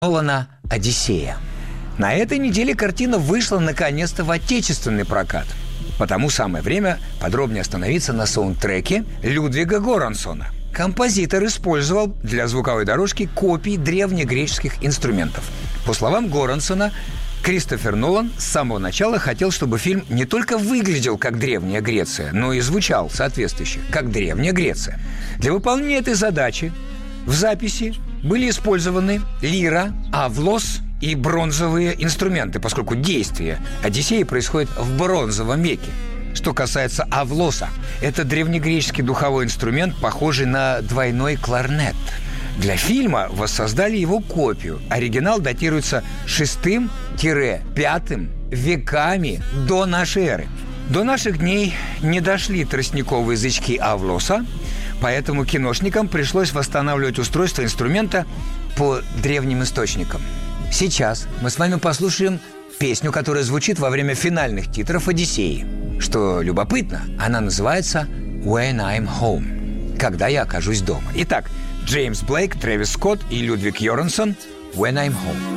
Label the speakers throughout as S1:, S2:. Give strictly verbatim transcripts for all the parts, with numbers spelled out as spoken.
S1: Нолана «Одиссея». На этой неделе картина вышла наконец-то в отечественный прокат. Потому самое время подробнее остановиться на саундтреке Людвига Горансона. Композитор использовал для звуковой дорожки копии древнегреческих инструментов. По словам Горансона, Кристофер Нолан с самого начала хотел, чтобы фильм не только выглядел как Древняя Греция, но и звучал соответствующе, как Древняя Греция. Для выполнения этой задачи в записи были использованы лира, авлос и бронзовые инструменты, поскольку действие Одиссеи происходит в бронзовом веке. Что касается авлоса, это древнегреческий духовой инструмент, похожий на двойной кларнет. Для фильма воссоздали его копию. Оригинал датируется шестым-пятым веками до нашей эры. До наших дней не дошли тростниковые язычки авлоса, поэтому киношникам пришлось восстанавливать устройство инструмента по древним источникам. Сейчас мы с вами послушаем песню, которая звучит во время финальных титров «Одиссеи». Что любопытно, она называется «When I'm Home» – «Когда я окажусь дома». Итак, Джеймс Блейк, Трэвис Скотт и Людвиг Горансон «When I'm Home».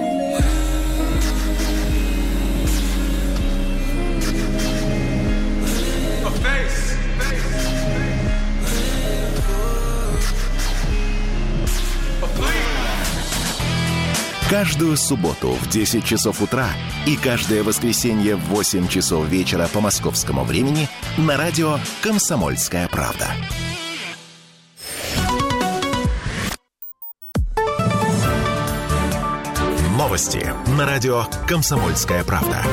S2: Каждую субботу в десять часов утра и каждое воскресенье в восемь часов вечера по московскому времени на радио «Комсомольская правда». Новости на радио «Комсомольская правда».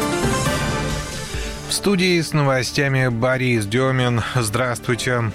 S3: В студии с новостями Борис Демин. Здравствуйте.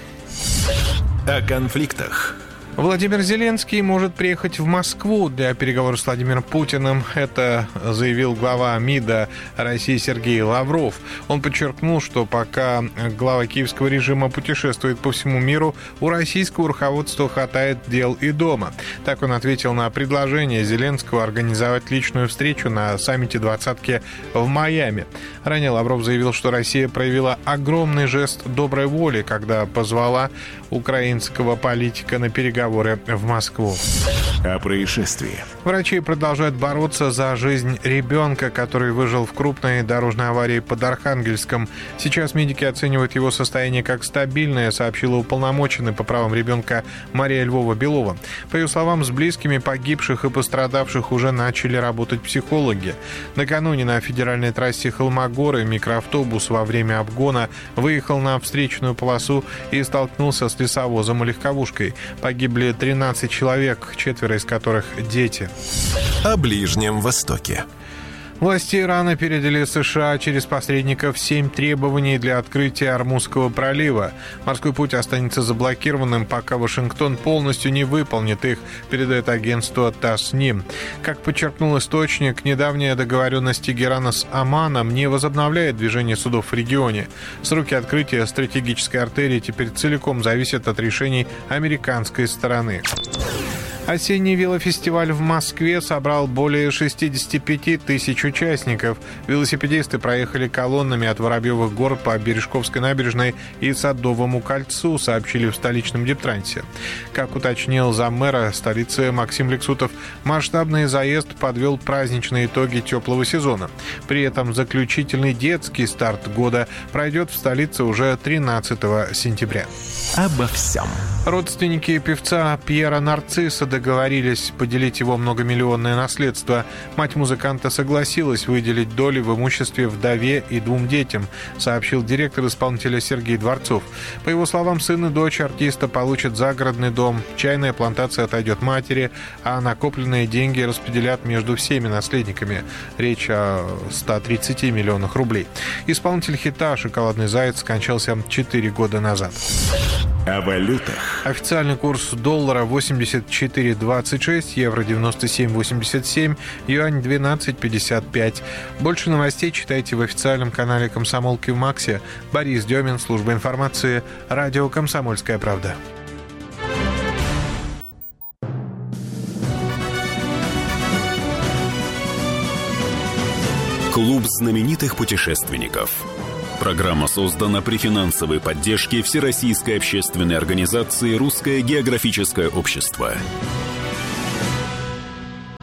S2: О конфликтах.
S3: Владимир Зеленский может приехать в Москву для переговоров с Владимиром Путиным. Это заявил глава МИДа России Сергей Лавров. Он подчеркнул, что пока глава киевского режима путешествует по всему миру, у российского руководства хватает дел и дома. Так он ответил на предложение Зеленского организовать личную встречу на саммите двадцатки в Майами. Ранее Лавров заявил, что Россия проявила огромный жест доброй воли, когда позвала украинского политика на переговоры в Москву.
S2: О происшествии.
S3: Врачи продолжают бороться за жизнь ребенка, который выжил в крупной дорожной аварии под Архангельском. Сейчас медики оценивают его состояние как стабильное, сообщила уполномоченная по правам ребенка Мария Львова-Белова. По ее словам, с близкими погибших и пострадавших уже начали работать психологи. Накануне на федеральной трассе Холмогоры микроавтобус во время обгона выехал на встречную полосу и столкнулся с лесовозом и легковушкой. Погибли тринадцать человек, четверо из которых дети.
S2: О Ближнем Востоке.
S3: Власти Ирана передали США через посредников семь требований для открытия Ормузского пролива. Морской путь останется заблокированным, пока Вашингтон полностью не выполнит их, передает агентство Тасним. Как подчеркнул источник, недавняя договоренность Тегерана с Оманом не возобновляет движение судов в регионе. Сроки открытия стратегической артерии теперь целиком зависят от решений американской стороны. Осенний велофестиваль в Москве собрал более шестьдесят пять тысяч участников. Велосипедисты проехали колоннами от Воробьевых гор по Бережковской набережной и Садовому кольцу, сообщили в столичном Дептрансе. Как уточнил заммэра столицы Максим Лексутов, масштабный заезд подвел праздничные итоги теплого сезона. При этом заключительный детский старт года пройдет в столице уже тринадцатого сентября.
S2: Обо всем.
S3: Родственники певца Пьера Нарцисса договорились поделить его многомиллионное наследство. Мать музыканта согласилась выделить доли в имуществе вдове и двум детям, сообщил директор исполнителя Сергей Дворцов. По его словам, сын и дочь артиста получат загородный дом, чайная плантация отойдет матери, а накопленные деньги распределят между всеми наследниками. Речь о ста тридцати миллионах рублей. Исполнитель хита «Шоколадный заяц» скончался четыре года назад.
S2: О валютах.
S3: Официальный курс доллара восемьдесят четыре двадцать шесть, евро девяносто семь восемьдесят семь, юань двенадцать пятьдесят пять. Больше новостей читайте в официальном канале «Комсомолки» в Максе. Борис Демин, служба информации, радио «Комсомольская правда».
S4: Клуб знаменитых путешественников. Программа создана при финансовой поддержке Всероссийской общественной организации «Русское географическое общество».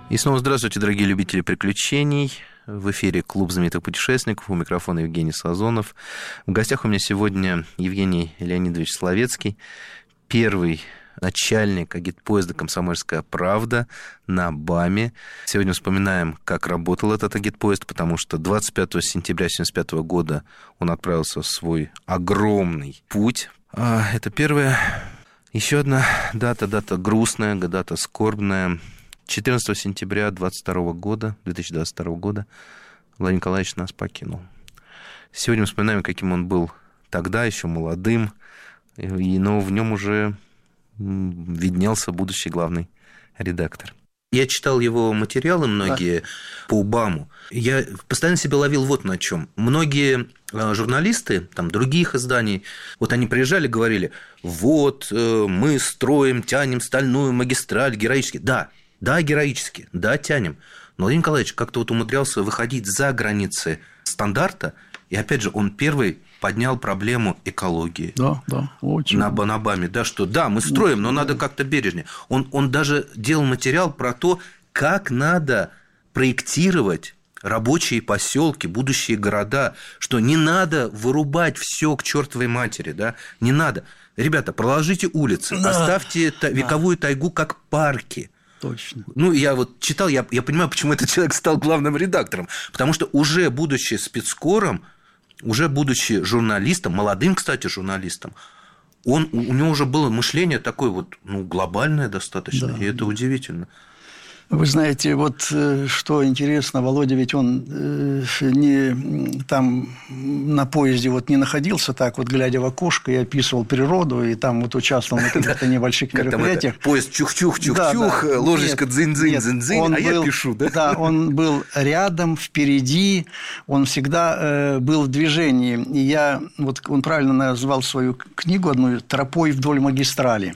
S5: И снова здравствуйте, дорогие любители приключений. В эфире «Клуб знаменитых путешественников». У микрофона Евгений Сазонов. В гостях у меня сегодня Евгений Леонидович Словецкий, первый начальник агитпоезда «Комсомольская правда» на БАМе. Сегодня вспоминаем, как работал этот агитпоезд, потому что двадцать пятого сентября тысяча девятьсот семьдесят пятого года он отправился в свой огромный путь. Это первая. Еще одна дата, дата грустная, дата скорбная. четырнадцатого сентября двадцать второго года, две тысячи двадцать второго года Владимир Николаевич нас покинул. Сегодня мы вспоминаем, каким он был тогда, еще молодым, и, но в нем уже виднелся будущий главный редактор. Я читал его материалы многие да. по БАМу. Я постоянно себя ловил вот на чем. Многие журналисты там, других изданий, вот они приезжали, говорили, вот мы строим, тянем стальную магистраль героически. Да, да, героически, да, тянем. Но Владимир Николаевич как-то вот умудрялся выходить за границы стандарта, и опять же, он первый поднял проблему экологии. Да, да, очень. На, на БАМе, да, что да, мы строим, но надо как-то бережнее. Он, он даже делал материал про то, как надо проектировать рабочие поселки, будущие города, что не надо вырубать все к чертовой матери, да, не надо. Ребята, проложите улицы, да. оставьте та, вековую тайгу как парки. Точно. Ну, я вот читал, я, я понимаю, почему этот человек стал главным редактором. Потому что уже будучи спецкором, уже будучи журналистом, молодым, кстати, журналистом, он, у него уже было мышление такое вот, ну, глобальное достаточно, да. И это удивительно.
S6: Вы знаете, вот что интересно, Володя, ведь он не там на поезде вот не находился так, вот глядя в окошко и описывал природу, и там вот участвовал на каких-то небольших мероприятиях.
S5: Поезд чух-чух-чух-чух, ложечка дзынь-дзынь-дзынь-дзынь, а я пишу, да?
S6: Да, он был рядом, впереди, он всегда был в движении. И я, вот он правильно назвал свою книгу одну «Тропой вдоль магистрали».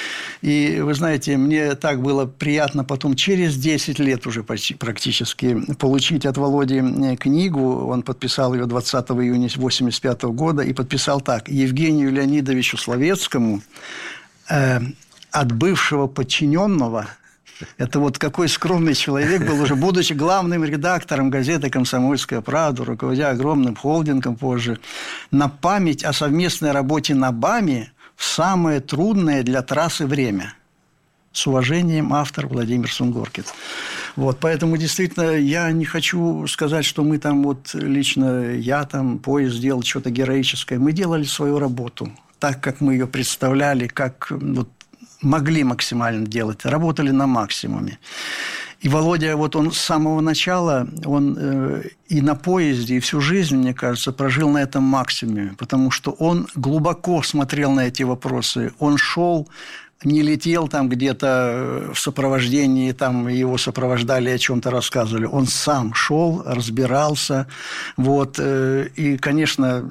S6: И, вы знаете, мне так было приятно потом через десять лет уже почти, практически получить от Володи книгу. Он подписал ее двадцатого июня восемьдесят пятого года и подписал так: Евгению Леонидовичу Словецкому э, от бывшего подчиненного. Это вот какой скромный человек был, уже будучи главным редактором газеты «Комсомольская правда», руководя огромным холдингом позже, на память о совместной работе на БАМе в самое трудное для трассы время. С уважением, автор Владимир Сунгоркин. Вот, поэтому, действительно, я не хочу сказать, что мы там, вот лично я там, поезд делал что-то героическое. Мы делали свою работу так, как мы ее представляли, как вот, могли максимально делать. Работали на максимуме. И Володя, вот он с самого начала, он э, и на поезде, и всю жизнь, мне кажется, прожил на этом максимуме, потому что он глубоко смотрел на эти вопросы. Он шел, не летел там где-то в сопровождении, там его сопровождали, о чем-то рассказывали. Он сам шел, разбирался. Вот, э, и, конечно,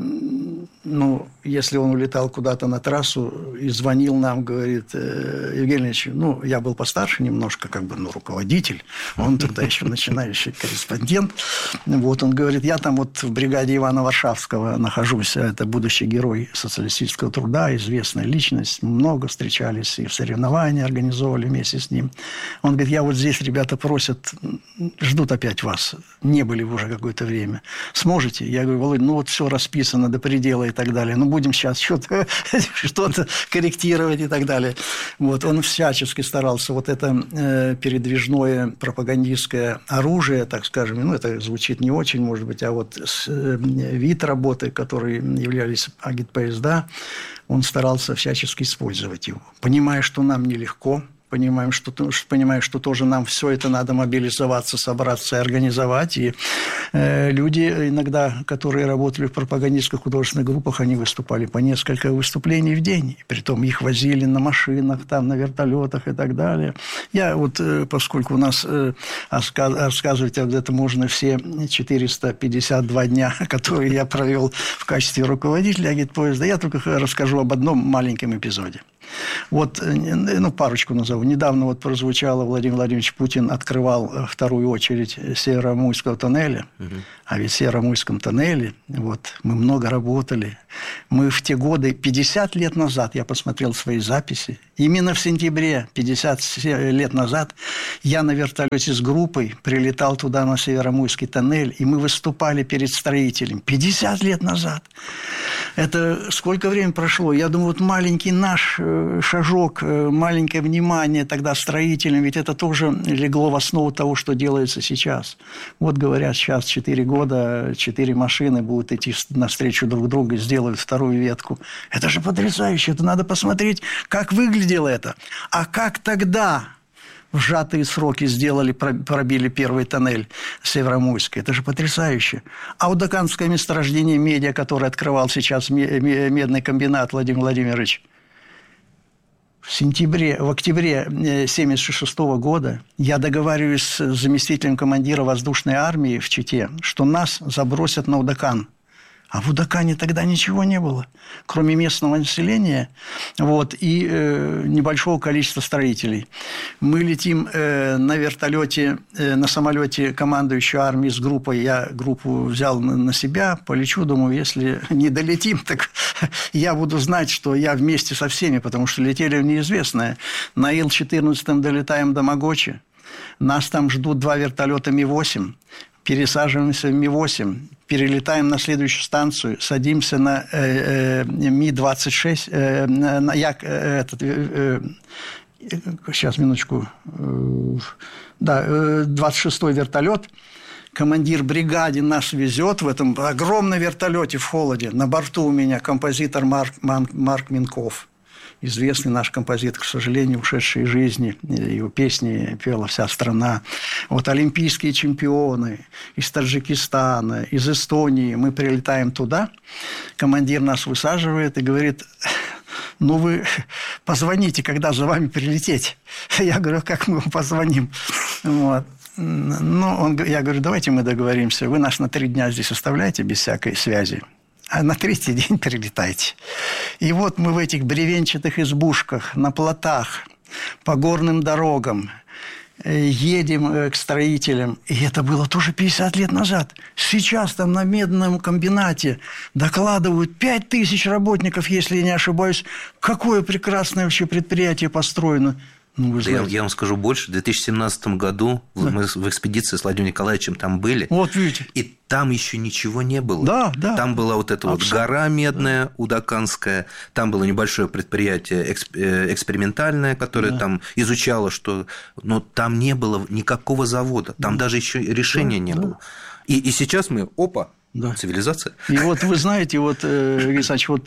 S6: ну, если он улетал куда-то на трассу и звонил нам, говорит, Евгений Ильич, ну, я был постарше немножко, как бы, ну, руководитель, он тогда еще начинающий корреспондент. Вот, он говорит, я там вот в бригаде Ивана Варшавского нахожусь, это будущий герой социалистического труда, известная личность, много встречались и в соревнования организовывали вместе с ним. Он говорит, я вот здесь, ребята просят, ждут опять вас, не были вы уже какое-то время, сможете? Я говорю, Володя, ну, вот все расписано до предела и так далее, ну, будем сейчас что-то, что-то корректировать и так далее. Вот, он всячески старался вот это э, передвижное пропагандистское оружие, так скажем, ну, это звучит не очень, может быть, а вот с, э, вид работы, которые являлись агитпоезда, он старался всячески использовать его, понимая, что нам нелегко, понимаем, что, понимаем, что тоже нам все это надо мобилизоваться, собраться и организовать. И э, люди иногда, которые работали в пропагандистских художественных группах, они выступали по несколько выступлений в день. Притом их возили на машинах, там, на вертолетах и так далее. Я вот, э, поскольку у нас э, рассказывать об этом можно все четыреста пятьдесят два дня, которые я провел в качестве руководителя агитпоезда, я только расскажу об одном маленьком эпизоде. Вот, ну, парочку назову. Недавно вот прозвучало, Владимир Владимирович Путин открывал вторую очередь Североамурского тоннеля. Угу. А ведь в Североамурском тоннеле вот, мы много работали. Мы в те годы, пятьдесят лет назад, я посмотрел свои записи, именно в сентябре пятьдесят лет назад я на вертолете с группой прилетал туда, на Североамурский тоннель, и мы выступали перед строителем. пятьдесят лет назад. Это сколько времени прошло? Я думаю, вот маленький наш шажок, маленькое внимание тогда строителям, ведь это тоже легло в основу того, что делается сейчас. Вот говорят, сейчас четыре года, четыре машины будут идти навстречу друг другу, сделают вторую ветку. Это же потрясающе, это надо посмотреть, как выглядело это. А как тогда в сжатые сроки сделали, пробили первый тоннель Североамурский. Это же потрясающе. А Удаканское месторождение меди, которое открывал сейчас медный комбинат Владимир Владимирович, в сентябре, в октябре тысяча девятьсот семьдесят шестого года я договариваюсь с заместителем командира воздушной армии в Чите, что нас забросят на Удакан. А в Удакане тогда ничего не было, кроме местного населения вот, и э, небольшого количества строителей. Мы летим э, на вертолете, э, на самолете командующей армии с группой. Я группу взял на, на себя, полечу, думаю, если не долетим, так я буду знать, что я вместе со всеми, потому что летели в неизвестное. На Ил четырнадцать долетаем до Могочи. Нас там ждут два вертолета Ми восемь. Пересаживаемся в Ми восемь, перелетаем на следующую станцию, садимся на э, э, Ми двадцать шесть, э, на як, э, этот, э, э, сейчас, минуточку, э, да, э, двадцать шестой вертолет. Командир бригады нас везет в этом огромном вертолете в холоде. На борту у меня композитор Марк, Марк, Марк Минков. Известный наш композитор, к сожалению, ушедший из жизни. Его песни пела вся страна. Вот олимпийские чемпионы из Таджикистана, из Эстонии. Мы прилетаем туда. Командир нас высаживает и говорит: ну, вы позвоните, когда за вами прилететь. Я говорю: как мы вам позвоним? Вот. Ну, он, я говорю: давайте мы договоримся. Вы нас на три дня здесь оставляете без всякой связи. А на третий день прилетайте. И вот мы в этих бревенчатых избушках, на плотах, по горным дорогам едем к строителям. И это было тоже пятьдесят лет назад. Сейчас там на медном комбинате докладывают пять тысяч работников, если я не ошибаюсь. Какое прекрасное вообще предприятие построено. Ну,
S5: да я, я вам скажу больше. В две тысячи семнадцатом году да. мы в экспедиции с Владимиром Николаевичем там были.
S6: Вот видите.
S5: И там еще ничего не было.
S6: Да, да.
S5: Там была вот эта Абсолютно. вот гора медная, да. Удаканская. Там было небольшое предприятие экспериментальное, которое да. там изучало, что... Но там не было никакого завода. Там да. даже еще решения да, не да. было. И, и сейчас мы... Опа! Да. Цивилизация.
S6: И вот вы знаете, вот, Игорь Александрович, вот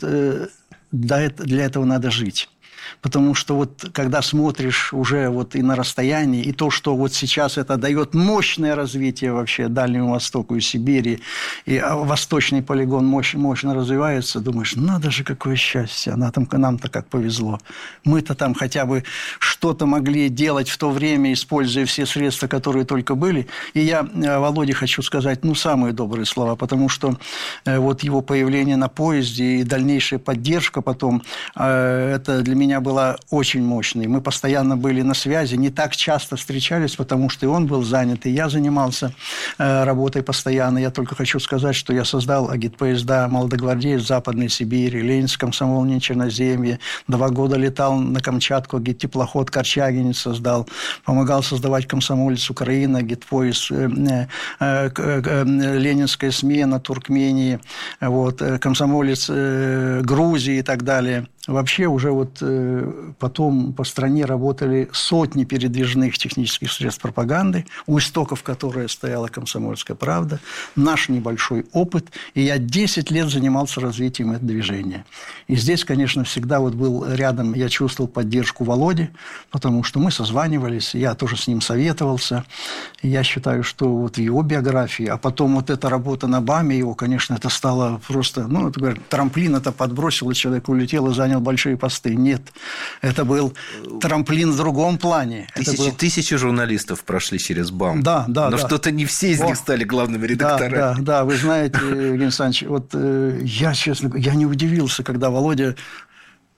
S6: для этого надо жить. Потому что вот когда смотришь уже вот и на расстоянии, и то, что вот сейчас это дает мощное развитие вообще Дальнему Востоку и Сибири, и восточный полигон мощно, мощно развивается, думаешь, надо же, какое счастье, нам-то, нам-то как повезло. Мы-то там хотя бы что-то могли делать в то время, используя все средства, которые только были. И я Володе хочу сказать, ну, самые добрые слова, потому что вот его появление на поезде и дальнейшая поддержка потом, это для меня была очень мощной. Мы постоянно были на связи, не так часто встречались, потому что и он был занят, и я занимался э, работой постоянно. Я только хочу сказать, что я создал агитпоезда «Молодогвардеец» в Западной Сибири, «Ленинск», «Комсомол», «Черноземье». Два года летал на Камчатку, агиттеплоход «Корчагинец» создал. Помогал создавать «Комсомолец Украина», агитпоезд э, э, э, э, «Ленинская смена» Туркмении, вот, «Комсомолец э, Грузии» и так далее. Вообще уже вот э, потом по стране работали сотни передвижных технических средств пропаганды, у истоков которой стояла «Комсомольская правда», наш небольшой опыт, и я десять лет занимался развитием этого движения. И здесь, конечно, всегда вот был рядом, я чувствовал поддержку Володи, потому что мы созванивались, я тоже с ним советовался, и я считаю, что вот в его биографии, а потом вот эта работа на БАМе его, конечно, это стало просто, ну, это, говорят, трамплин это подбросил, и человек улетел и занял большие посты. Нет, это был трамплин в другом плане.
S5: Тысячи,
S6: был...
S5: тысячи журналистов прошли через БАМ.
S6: Да, да,
S5: но
S6: да.
S5: что-то не все из О, них стали главными редакторами.
S6: Да, да, да. Вы знаете, Евгений Александрович, вот э, я, честно, я не удивился, когда Володя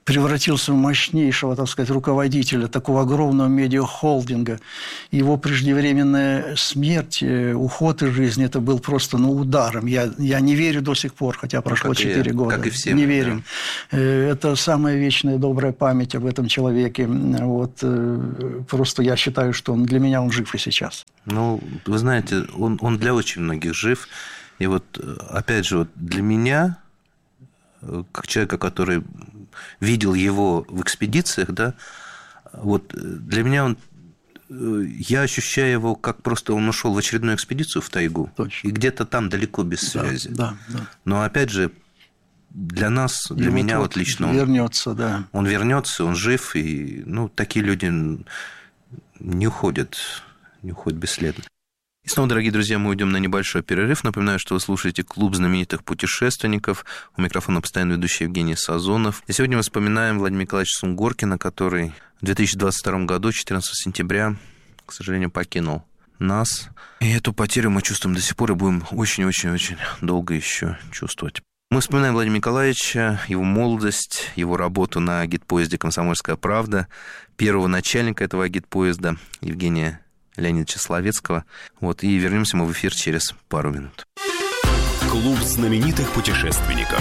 S6: превратился в мощнейшего, так сказать, руководителя такого огромного медиахолдинга. Его преждевременная смерть, уход из жизни, это был просто, ну, ударом. Я, я не верю до сих пор, хотя прошло четыре года.
S5: Как и все.
S6: Не верим. Да. Это самая вечная добрая память об этом человеке. Вот. Просто я считаю, что он, для меня он жив и сейчас.
S5: Ну, вы знаете, он, он для очень многих жив. И вот, опять же, вот для меня, как человека, который видел его в экспедициях, да, вот для меня он, я ощущаю его, как просто он ушел в очередную экспедицию в тайгу. Точно. И где-то там далеко без связи.
S6: Да, да, да.
S5: Но опять же, для нас, для и меня вот, вот лично
S6: вернется,
S5: он,
S6: да.
S5: Он вернется, он жив, и ну, такие люди не уходят, не уходят бесследно. И снова, дорогие друзья, мы уйдем на небольшой перерыв. Напоминаю, что вы слушаете «Клуб знаменитых путешественников». У микрофона постоянно ведущий Евгений Сазонов. И сегодня мы вспоминаем Владимира Николаевича Сунгоркина, который в две тысячи двадцать втором году, четырнадцатого сентября, к сожалению, покинул нас. И эту потерю мы чувствуем до сих пор и будем очень-очень-очень долго еще чувствовать. Мы вспоминаем Владимира Николаевича, его молодость, его работу на агитпоезде «Комсомольская правда», первого начальника этого агитпоезда Евгения Леонидовича Словецкого. Вот, и вернемся мы в эфир через пару минут.
S4: Клуб знаменитых путешественников.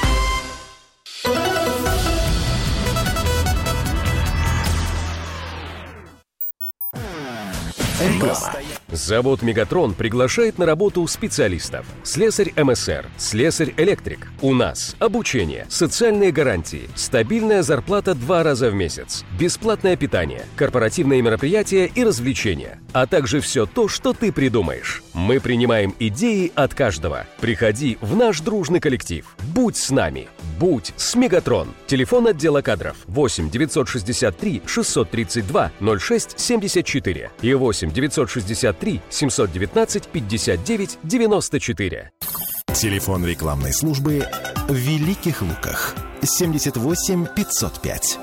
S2: Реклама.
S7: Завод «Мегатрон» приглашает на работу специалистов. Слесарь эм эс эр, слесарь-электрик. У нас обучение, социальные гарантии, стабильная зарплата два раза в месяц, бесплатное питание, корпоративные мероприятия и развлечения, а также все то, что ты придумаешь. Мы принимаем идеи от каждого. Приходи в наш дружный коллектив. Будь с нами. Будь с «Мегатрон». Телефон отдела кадров восемь девятьсот шестьдесят три шестьсот тридцать два ноль шесть семьдесят четыре и восемь девятьсот шестьдесят три семьсот девятнадцать пятьдесят девять девяносто четыре.
S2: Телефон рекламной службы в Великих Луках семьдесят восемь пятьсот пять.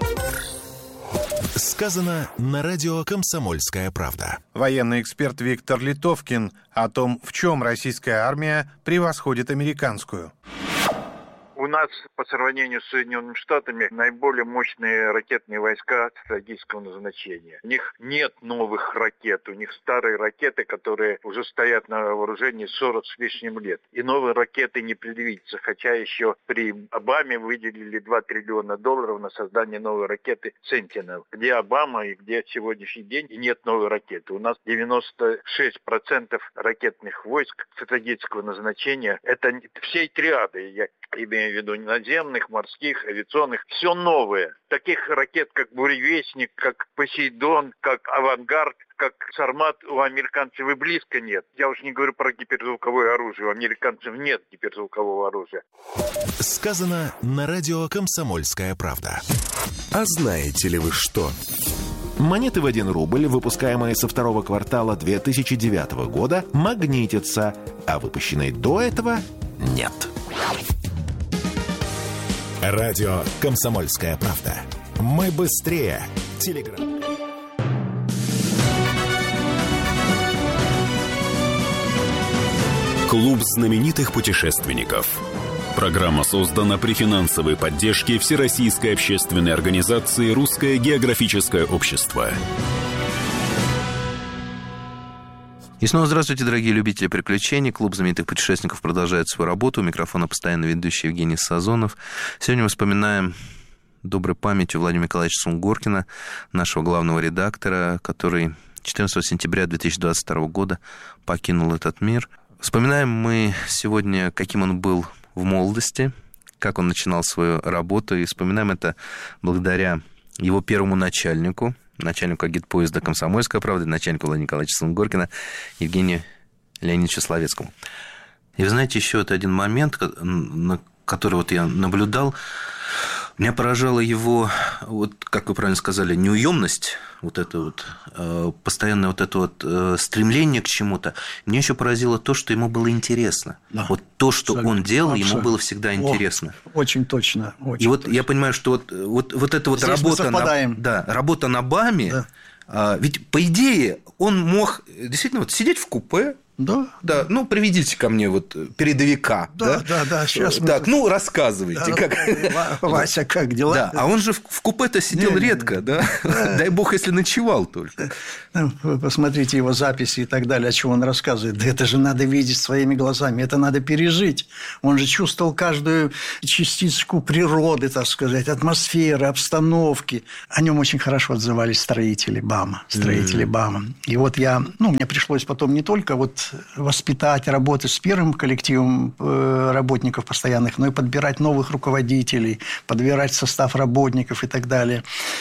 S2: Сказано на радио «Комсомольская правда».
S3: Военный эксперт Виктор Литовкин о том, в чем российская армия превосходит американскую.
S8: У нас по сравнению с Соединенными Штатами наиболее мощные ракетные войска стратегического назначения. У них нет новых ракет, у них старые ракеты, которые уже стоят на вооружении сорок с лишним лет. И новые ракеты не предвидится, хотя еще при Обаме выделили два триллиона долларов на создание новой ракеты «Сентинел». Где Обама и где сегодняшний день и нет новой ракеты. У нас девяносто шесть процентов ракетных войск стратегического назначения. Это всей триады, я имею в виду наземных, морских, авиационных, все новое. Таких ракет, как «Буревестник», как «Посейдон», как «Авангард», как «Сармат» у американцев и близко нет. Я уж не говорю про гиперзвуковое оружие. У американцев нет гиперзвукового оружия.
S2: Сказано на радио «Комсомольская правда». А знаете ли вы что? Монеты в один рубль, выпускаемые со второго квартала две тысячи девятого года, магнитятся, а выпущенные до этого – нет. Радио «Комсомольская правда». Мы быстрее телеграм.
S4: Клуб знаменитых путешественников. Программа создана при финансовой поддержке Всероссийской общественной организации «Русское географическое общество».
S5: И снова здравствуйте, дорогие любители приключений. Клуб знаменитых путешественников продолжает свою работу. У микрофона постоянно ведущий Евгений Сазонов. Сегодня мы вспоминаем доброй памятью Владимира Николаевича Сунгоркина, нашего главного редактора, который четырнадцатого сентября две тысячи двадцать второго года покинул этот мир. Вспоминаем мы сегодня, каким он был в молодости, как он начинал свою работу. И вспоминаем это благодаря его первому начальнику, начальнику агитпоезда «Комсомольская правда», начальнику Владимира Николаевича Сунгоркина, Евгению Леонидовичу Словецкому. И вы знаете, еще вот один момент, на который вот я наблюдал, меня поражала его, вот, как вы правильно сказали, неуемность, вот это вот, э, постоянное вот это вот э, стремление к чему-то. Мне еще поразило то, что ему было интересно. Да. Вот то, что абсолютно, он делал, абсолютно. Ему было всегда интересно.
S6: О, очень точно. Очень
S5: И вот
S6: точно.
S5: я понимаю, что вот, вот, вот эта вот
S6: Здесь
S5: работа на, да, работа на БАМе, да. э, ведь, по идее, он мог действительно вот сидеть в купе,
S6: Да,
S5: да. Ну, приведите ко мне вот передовика.
S6: Да, да, да. да сейчас
S5: так, мы... ну, рассказывайте.
S6: Да,
S5: как...
S6: Вася, как дела?
S5: Да, а он же в купе-то сидел не, редко, да? да? Дай бог, если ночевал только.
S6: Вы посмотрите его записи и так далее, о чем он рассказывает. Да это же надо видеть своими глазами, это надо пережить. Он же чувствовал каждую частичку природы, так сказать, атмосферы, обстановки. О нем очень хорошо отзывались строители БАМа. Строители mm. БАМа. И вот я, ну, мне пришлось потом не только вот воспитать, работать с первым коллективом работников постоянных, но и подбирать новых руководителей, подбирать состав работников и так далее.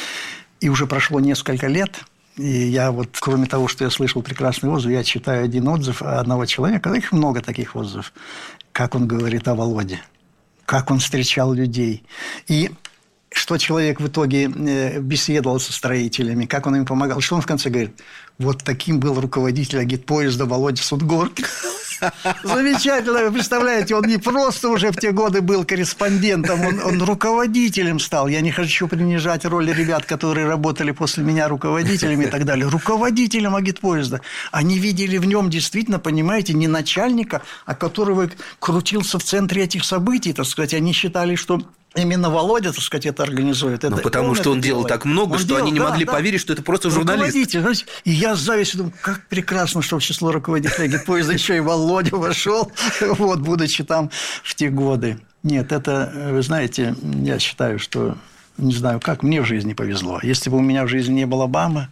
S6: И уже прошло несколько лет, и я вот, кроме того, что я слышал прекрасный отзыв, я читаю один отзыв одного человека, их много таких отзывов, как он говорит о Володе, как он встречал людей. И что человек в итоге беседовал со строителями, как он им помогал. Что он в конце говорит? Вот таким был руководитель агитпоезда Володя Судгоркин. Замечательно, вы представляете, он не просто уже в те годы был корреспондентом, он, он руководителем стал. Я не хочу принижать роли ребят, которые работали после меня руководителями и так далее. Руководителем агитпоезда. Они видели в нем действительно, понимаете, не начальника, а которого крутился в центре этих событий, так сказать. Они считали, что именно Володя, так сказать, это организует.
S5: Ну, потому он что он делал так много, он что делал, они не да, могли да. поверить, что это просто журналист.
S6: И я с завистью думаю, как прекрасно, что в число руководителей агитпоезда еще и Володя вошел, вот, будучи там в те годы. Нет, это, вы знаете, я считаю, что... Не знаю как, мне в жизни повезло. Если бы у меня в жизни не было БАМа,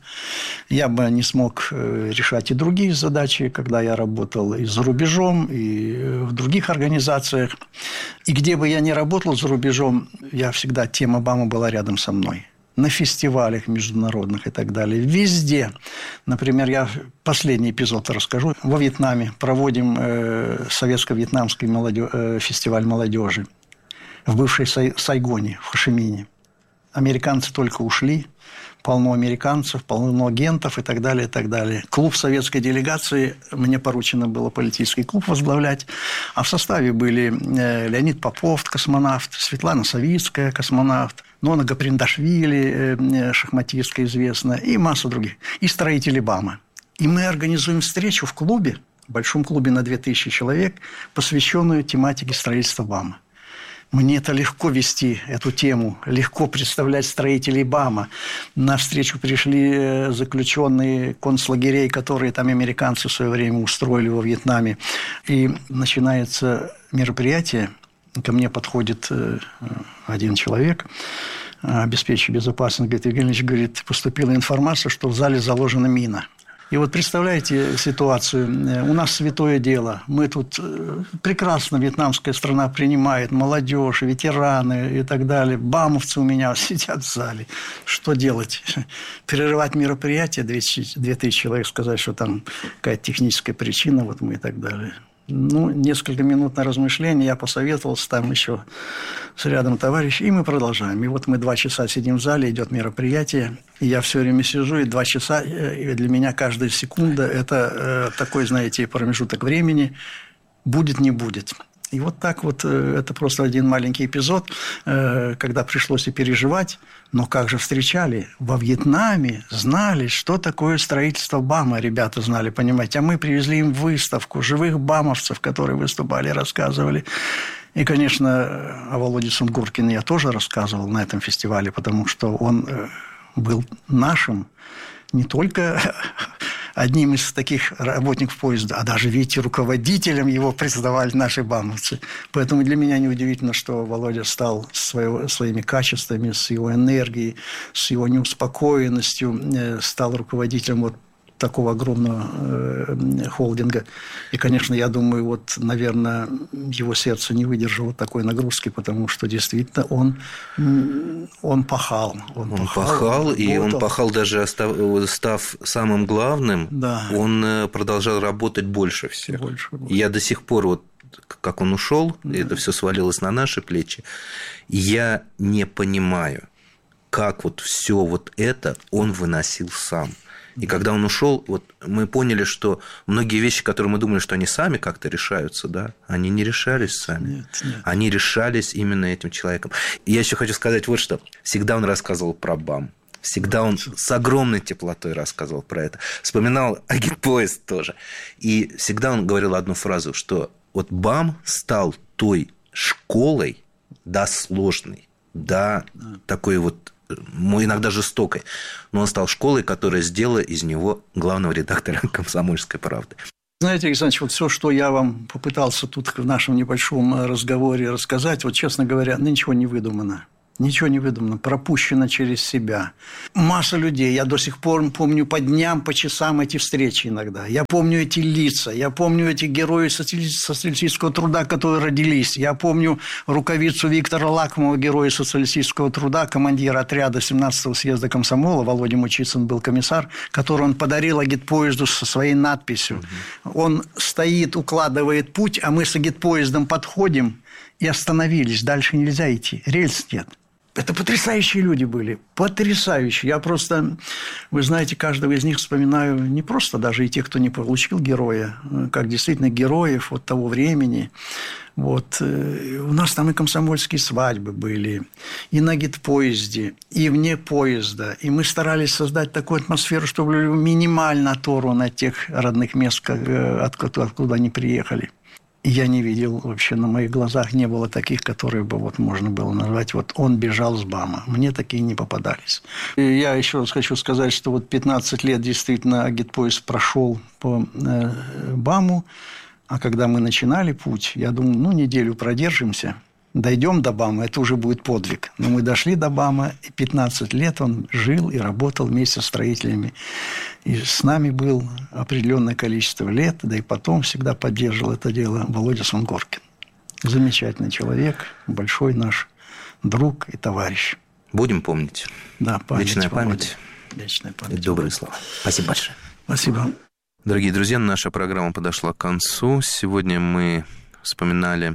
S6: я бы не смог решать и другие задачи, когда я работал и за рубежом, и в других организациях. И где бы я ни работал за рубежом, я всегда, тема БАМа была рядом со мной. На фестивалях международных и так далее. Везде. Например, я последний эпизод расскажу. Во Вьетнаме проводим э, советско-вьетнамский молодё... э, фестиваль молодежи в бывшей Сай... Сайгоне, в Хошимине. Американцы только ушли, полно американцев, полно агентов и так далее, и так далее. Клуб советской делегации, мне поручено было политический клуб возглавлять, а в составе были Леонид Попов, космонавт, Светлана Савицкая, космонавт, Нона Гаприндашвили, шахматистка известная, и масса других, и строители БАМа. И мы организуем встречу в клубе, в большом клубе на две тысячи человек, посвященную тематике строительства БАМа. Мне это легко вести, эту тему, легко представлять строителей БАМа. На встречу пришли заключенные концлагерей, которые там американцы в свое время устроили во Вьетнаме. И начинается мероприятие, ко мне подходит один человек, обеспечивающий безопасность, говорит, Евгений Ильич, говорит, поступила информация, что в зале заложена мина. И вот представляете ситуацию, у нас святое дело, мы тут прекрасно, вьетнамская страна принимает, молодежь, ветераны и так далее, бамовцы у меня сидят в зале, что делать? Перерывать мероприятие, две тысячи человек, сказать, что там какая-то техническая причина, вот мы и так далее. Ну, несколько минут на размышление, я посоветовался, там еще с рядом товарищей, и мы продолжаем. И вот мы два часа сидим в зале, идет мероприятие, и я все время сижу, и два часа, и для меня каждая секунда – это такой, знаете, промежуток времени, будет, не будет. И вот так вот, это просто один маленький эпизод, когда пришлось и переживать, но как же встречали? Во Вьетнаме знали, что такое строительство БАМа, ребята знали, понимаете. А мы привезли им выставку живых бамовцев, которые выступали, рассказывали. И, конечно, о Володе Сунгоркине я тоже рассказывал на этом фестивале, потому что он был нашим не только одним из таких работников поезда, а даже, видите, руководителем его признавали наши бамовцы. Поэтому для меня неудивительно, что Володя стал своего, своими качествами, с его энергией, с его неуспокоенностью, стал руководителем вот такого огромного э, холдинга. И, конечно, я думаю, вот, наверное, его сердце не выдержало такой нагрузки, потому что действительно он, он пахал.
S5: Он, он пахал, пахал и он пахал даже став самым главным. Да. Он продолжал работать больше всех. Больше, больше. Я до сих пор, вот, как он ушел, да. Это все свалилось на наши плечи. Я не понимаю, как вот все вот это он выносил сам. И когда он ушел, вот мы поняли, что многие вещи, которые мы думали, что они сами как-то решаются, да, они не решались сами. Нет, нет. Они решались именно этим человеком. И я еще хочу сказать вот что. Всегда он рассказывал про БАМ. Всегда он с огромной теплотой рассказывал про это. Вспоминал агитпоезд тоже. И всегда он говорил одну фразу, что вот БАМ стал той школой, да, сложной, да, такой вот, иногда жестокой, но он стал школой, которая сделала из него главного редактора «Комсомольской правды».
S6: Знаете, Александр, вот все, что я вам попытался тут в нашем небольшом разговоре рассказать, вот, честно говоря, ничего не выдумано. Ничего не выдумано, пропущено через себя. Масса людей. Я до сих пор помню по дням, по часам эти встречи иногда. Я помню эти лица. Я помню этих героев социалистического труда, которые родились. Я помню рукавицу Виктора Лакмова, героя социалистического труда, командира отряда семнадцатого съезда комсомола. Володя Мучицын был комиссар, который он подарил агитпоезду со своей надписью. Угу. Он стоит, укладывает путь, а мы с агитпоездом подходим и остановились. Дальше нельзя идти. Рельс нет. Это потрясающие люди были, потрясающие. Я просто, вы знаете, каждого из них вспоминаю не просто даже и тех, кто не получил героя, как действительно героев вот того времени. Вот. У нас там и комсомольские свадьбы были, и на агитпоезде, и вне поезда. И мы старались создать такую атмосферу, чтобы минимально оторван от тех родных мест, откуда, откуда они приехали. Я не видел, вообще на моих глазах не было таких, которые бы вот можно было назвать, вот он бежал с БАМа. Мне такие не попадались. И я еще раз хочу сказать, что вот пятнадцать лет действительно агитпоезд прошел по БАМу, а когда мы начинали путь, я думал, ну, неделю продержимся, дойдем до БАМа, это уже будет подвиг. Но мы дошли до БАМа, и пятнадцать лет он жил и работал вместе с строителями. И с нами был определенное количество лет, да и потом всегда поддерживал это дело Володя Сунгоркин. Замечательный человек, большой наш друг и товарищ.
S5: Будем помнить.
S6: Да, память.
S5: Вечная память.
S6: Вечная память.
S5: И добрые слова. Спасибо большое.
S6: Спасибо.
S5: Дорогие друзья, наша программа подошла к концу. Сегодня мы вспоминали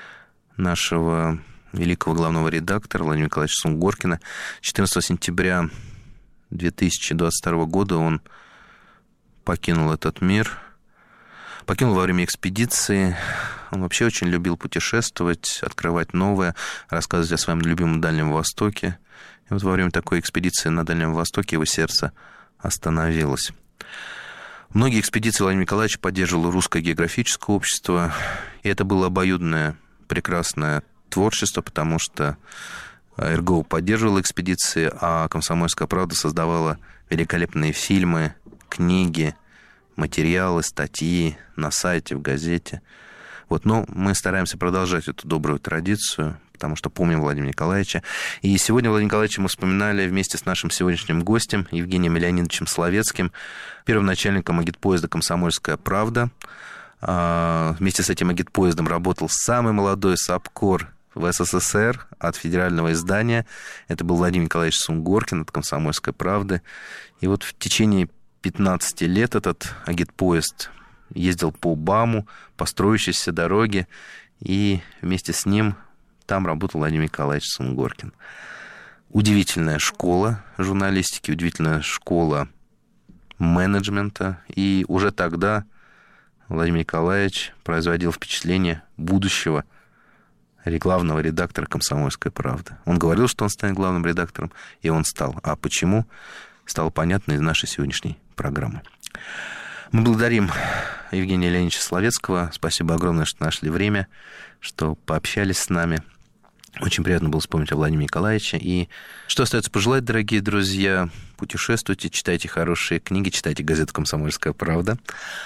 S5: нашего великого главного редактора Владимира Николаевича Сунгоркина. четырнадцатого сентября две тысячи двадцать второго года он покинул этот мир. Покинул во время экспедиции. Он вообще очень любил путешествовать, открывать новое, рассказывать о своем любимом Дальнем Востоке. И вот во время такой экспедиции на Дальнем Востоке его сердце остановилось. Многие экспедиции Владимир Николаевич поддерживал Русское географическое общество. И это было обоюдное, прекрасное творчество, потому что эр гэ о поддерживала экспедиции, а «Комсомольская правда» создавала великолепные фильмы, книги, материалы, статьи на сайте, в газете. Вот, но мы стараемся продолжать эту добрую традицию, потому что помним Владимира Николаевича. И сегодня Владимира Николаевича мы вспоминали вместе с нашим сегодняшним гостем Евгением Леонидовичем Словецким, первым начальником агитпоезда «Комсомольская правда». Вместе с этим агитпоездом работал самый молодой САПКОР в эс эс эс эр от федерального издания. Это был Владимир Николаевич Сунгоркин от «Комсомольской правды». И вот в течение пятнадцати лет этот агитпоезд ездил по БАМу, по строящейся дороге, и вместе с ним там работал Владимир Николаевич Сунгоркин. Удивительная школа журналистики, удивительная школа менеджмента. И уже тогда Владимир Николаевич производил впечатление будущего главного редактора «Комсомольской правды». Он говорил, что он станет главным редактором, и он стал. А почему, стало понятно из нашей сегодняшней программы. Мы благодарим Евгения Леонидовича Словецкого. Спасибо огромное, что нашли время, что пообщались с нами. Очень приятно было вспомнить о Владимире Николаевиче. И что остается пожелать, дорогие друзья? Путешествуйте, читайте хорошие книги, читайте газету «Комсомольская правда».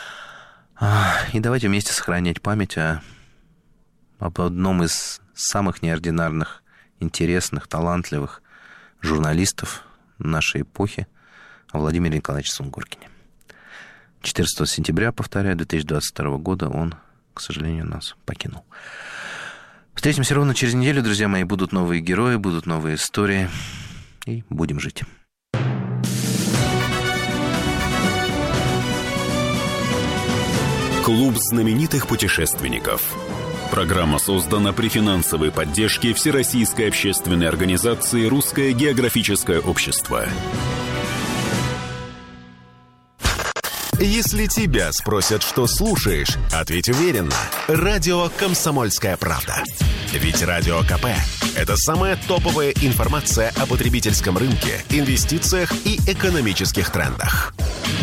S5: И давайте вместе сохранять память о, об одном из самых неординарных, интересных, талантливых журналистов нашей эпохи, о Владимире Николаевиче Сунгоркине. четырнадцатого сентября, повторяю, две тысячи двадцать второго года он, к сожалению, нас покинул. Встретимся ровно через неделю, друзья мои. Будут новые герои, будут новые истории. И будем жить.
S4: Клуб знаменитых путешественников. Программа создана при финансовой поддержке Всероссийской общественной организации «Русское географическое общество».
S2: Если тебя спросят, что слушаешь, ответь уверенно. Радио «Комсомольская правда». Ведь Радио КП – это самая топовая информация о потребительском рынке, инвестициях и экономических трендах.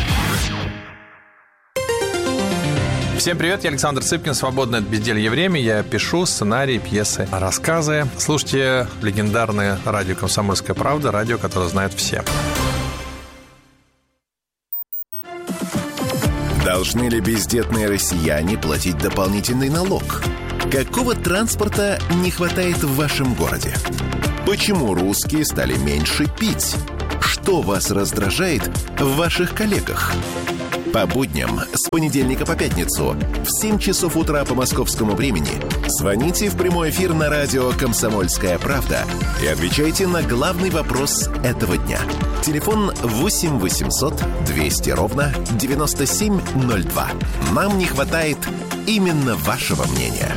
S9: Всем привет, я Александр Цыпкин, свободное от безделья время. Я пишу сценарии, пьесы, рассказы. Слушайте легендарное радио «Комсомольская правда», радио, которое знают все.
S2: Должны ли бездетные россияне платить дополнительный налог? Какого транспорта не хватает в вашем городе? Почему русские стали меньше пить? Что вас раздражает в ваших коллегах? По будням с понедельника по пятницу в семь часов утра по московскому времени звоните в прямой эфир на радио «Комсомольская правда» и отвечайте на главный вопрос этого дня. Телефон восемь восемьсот двести ровно девяносто семь ноль два. Нам не хватает именно вашего мнения.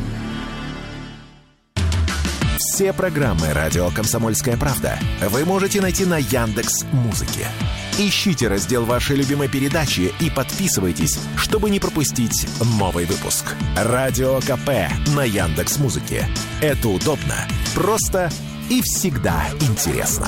S2: Все программы радио «Комсомольская правда» вы можете найти на Яндекс.Музыке. Ищите раздел вашей любимой передачи и подписывайтесь, чтобы не пропустить новый выпуск. Радио КП на Яндекс.Музыке. Это удобно, просто и всегда интересно.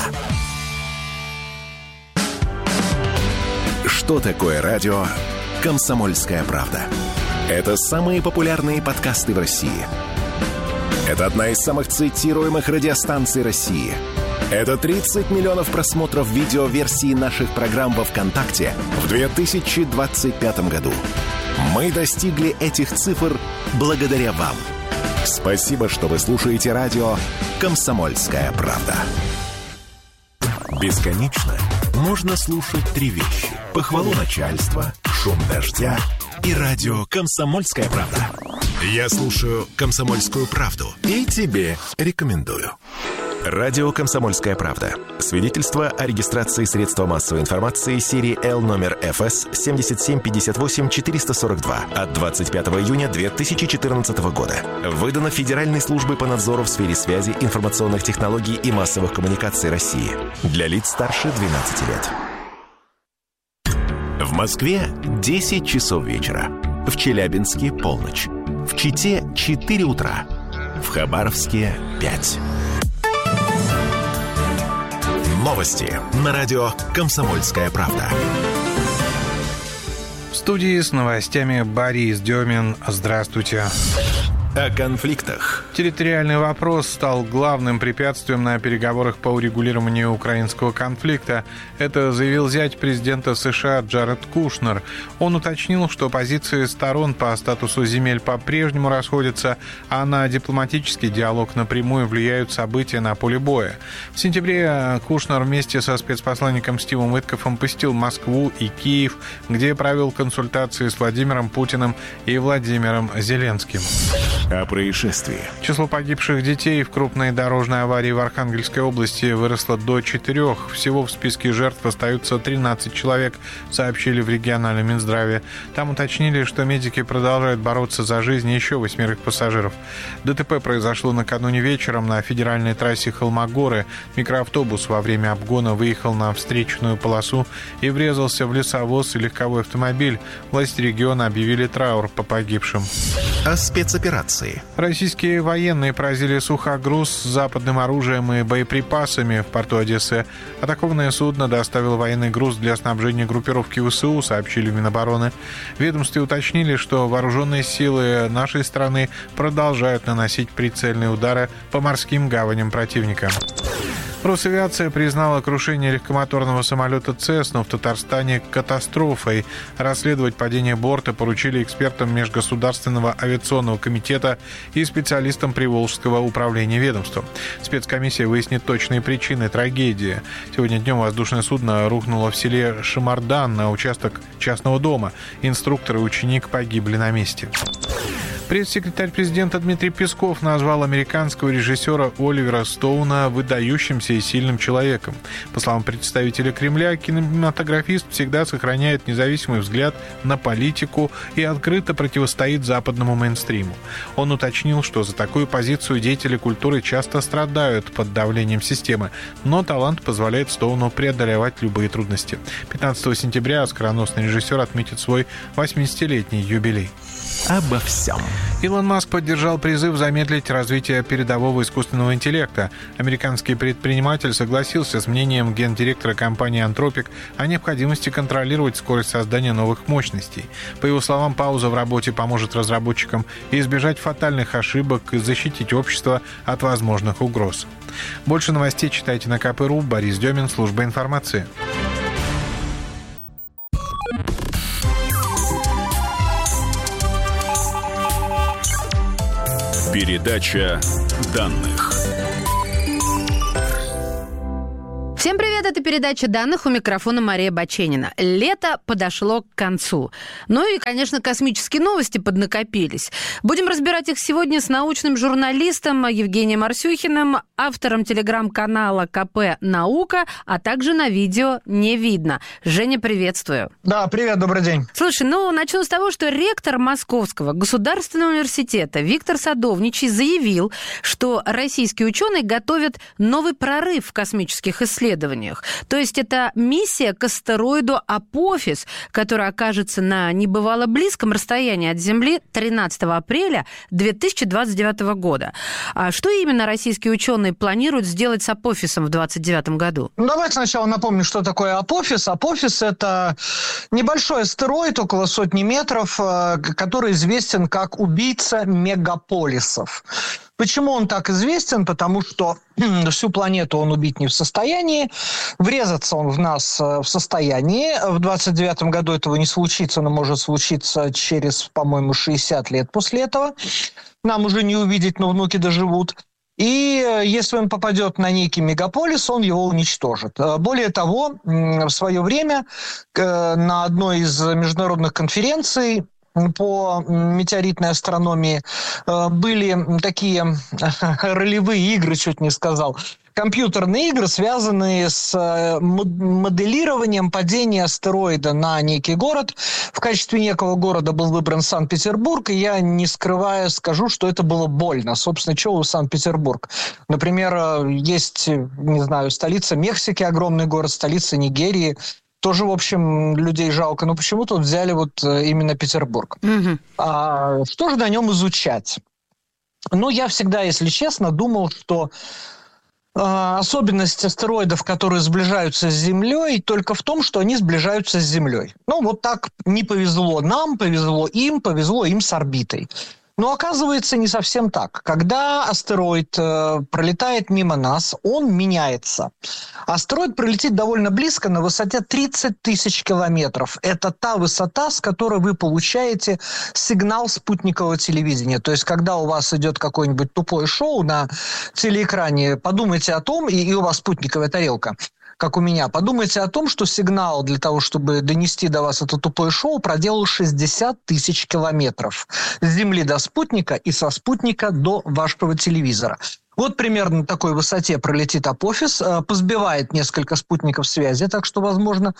S2: Что такое радио «Комсомольская правда»? Это самые популярные подкасты в России. Это одна из самых цитируемых радиостанций России. Это тридцать миллионов просмотров видеоверсии наших программ во ВКонтакте в две тысячи двадцать пятом году. Мы достигли этих цифр благодаря вам. Спасибо, что вы слушаете радио «Комсомольская правда». Бесконечно можно слушать три вещи: похвалу начальства, шум дождя и радио «Комсомольская правда». Я слушаю «Комсомольскую правду» и тебе рекомендую. Радио «Комсомольская правда». Свидетельство о регистрации средства массовой информации серии Л номер эф эс семь семь пять восемь четыре сорок два от двадцать пятого июня две тысячи четырнадцатого года. Выдано Федеральной службой по надзору в сфере связи, информационных технологий и массовых коммуникаций России. Для лиц старше двенадцати лет. В Москве десять часов вечера. В Челябинске полночь. В Чите четыре утра. В Хабаровске пять. Новости на радио «Комсомольская правда».
S3: В студии с новостями Борис Демин. Здравствуйте.
S2: О конфликтах.
S3: Территориальный вопрос стал главным препятствием на переговорах по урегулированию украинского конфликта. Это заявил зять президента США Джаред Кушнер. Он уточнил, что позиции сторон по статусу земель по-прежнему расходятся, а на дипломатический диалог напрямую влияют события на поле боя. В сентябре Кушнер вместе со спецпосланником Стивом Уиткоффом посетил Москву и Киев, где провел консультации с Владимиром Путиным и Владимиром Зеленским.
S2: О происшествии.
S3: Число погибших детей в крупной дорожной аварии в Архангельской области выросло до четырех. Всего в списке жертв остаются тринадцать человек, сообщили в региональном Минздраве. Там уточнили, что медики продолжают бороться за жизнь еще восьмерых пассажиров. ДТП произошло накануне вечером на федеральной трассе Холмогоры. Микроавтобус во время обгона выехал на встречную полосу и врезался в лесовоз и легковой автомобиль. Власти региона объявили траур по погибшим.
S2: О спецоперации.
S3: Российские военные поразили сухогруз с западным оружием и боеприпасами в порту Одессы. Атакованное судно доставило военный груз для снабжения группировки ВСУ, сообщили в Минобороны. В ведомстве уточнили, что вооруженные силы нашей страны продолжают наносить прицельные удары по морским гаваням противника. Росавиация признала крушение легкомоторного самолета «Цесна» в Татарстане катастрофой. Расследовать падение борта поручили экспертам Межгосударственного авиационного комитета и специалистам Приволжского управления ведомством. Спецкомиссия выяснит точные причины трагедии. Сегодня днем воздушное судно рухнуло в селе Шамардан на участок частного дома. Инструктор и ученик погибли на месте. Пресс-секретарь президента Дмитрий Песков назвал американского режиссера Оливера Стоуна выдающимся и сильным человеком. По словам представителя Кремля, кинематографист всегда сохраняет независимый взгляд на политику и открыто противостоит западному мейнстриму. Он уточнил, что за такую позицию деятели культуры часто страдают под давлением системы, но талант позволяет Стоуну преодолевать любые трудности. пятнадцатого сентября оскароносный режиссер отметит свой восьмидесятилетний юбилей.
S2: Обо всем.
S3: Илон Маск поддержал призыв замедлить развитие передового искусственного интеллекта. Американский предприниматель согласился с мнением гендиректора компании Anthropic о необходимости контролировать скорость создания новых мощностей. По его словам, пауза в работе поможет разработчикам избежать фатальных ошибок и защитить общество от возможных угроз. Больше новостей читайте на ка пэ точка ру. Борис Демин, служба информации.
S4: Передача данных.
S10: Всем привет, это передача данных, у микрофона Мария Баченина. Лето подошло к концу. Ну и, конечно, космические новости поднакопились. Будем разбирать их сегодня с научным журналистом Евгением Арсюхиным, автором телеграм-канала ка пэ «Наука», а также на видео «Не видно». Женя, приветствую.
S11: Да, привет, добрый день.
S10: Слушай, ну, начну с того, что ректор Московского государственного университета Виктор Садовничий заявил, что российские ученые готовят новый прорыв в космических исследованиях. То есть это миссия к астероиду Апофис, который окажется на небывало близком расстоянии от Земли тринадцатого апреля две тысячи двадцать девятого года. А что именно российские ученые планируют сделать с Апофисом в двадцать девятом году?
S11: Ну, давайте сначала напомню, что такое Апофис. Апофис – это небольшой астероид, около сотни метров, который известен как убийца мегаполисов. Почему он так известен? Потому что всю планету он убить не в состоянии, врезаться он в нас в состоянии. В двадцать девятом году этого не случится, но может случиться через, по-моему, шестьдесят лет после этого. Нам уже не увидеть, но внуки доживут. И если он попадет на некий мегаполис, он его уничтожит. Более того, в свое время на одной из международных конференций по метеоритной астрономии были такие ролевые игры, чуть не сказал, компьютерные игры, связанные с моделированием падения астероида на некий город. В качестве некого города был выбран Санкт-Петербург, и я, не скрывая, скажу, что это было больно. Собственно, чего Санкт-Петербург? Например, есть, не знаю, столица Мексики, огромный город, столица Нигерии. Тоже, в общем, людей жалко, но почему-то взяли вот именно Петербург. Mm-hmm. А что же на нем изучать? Ну, я всегда, если честно, думал, что э, особенность астероидов, которые сближаются с Землей, только в том, что они сближаются с Землей. Ну, вот так не повезло нам, повезло им, повезло им с орбитой. Но оказывается, не совсем так. Когда астероид э, пролетает мимо нас, он меняется. Астероид пролетит довольно близко, на высоте тридцать тысяч километров. Это та высота, с которой вы получаете сигнал спутникового телевидения. То есть, когда у вас идет какое-нибудь тупое шоу на телеэкране, подумайте о том, и, и у вас спутниковая тарелка, как у меня, подумайте о том, что сигнал для того, чтобы донести до вас это тупое шоу, проделал шестьдесят тысяч километров. С Земли до спутника и со спутника до вашего телевизора. Вот примерно на такой высоте пролетит Апофис, позбивает несколько спутников связи, так что, возможно,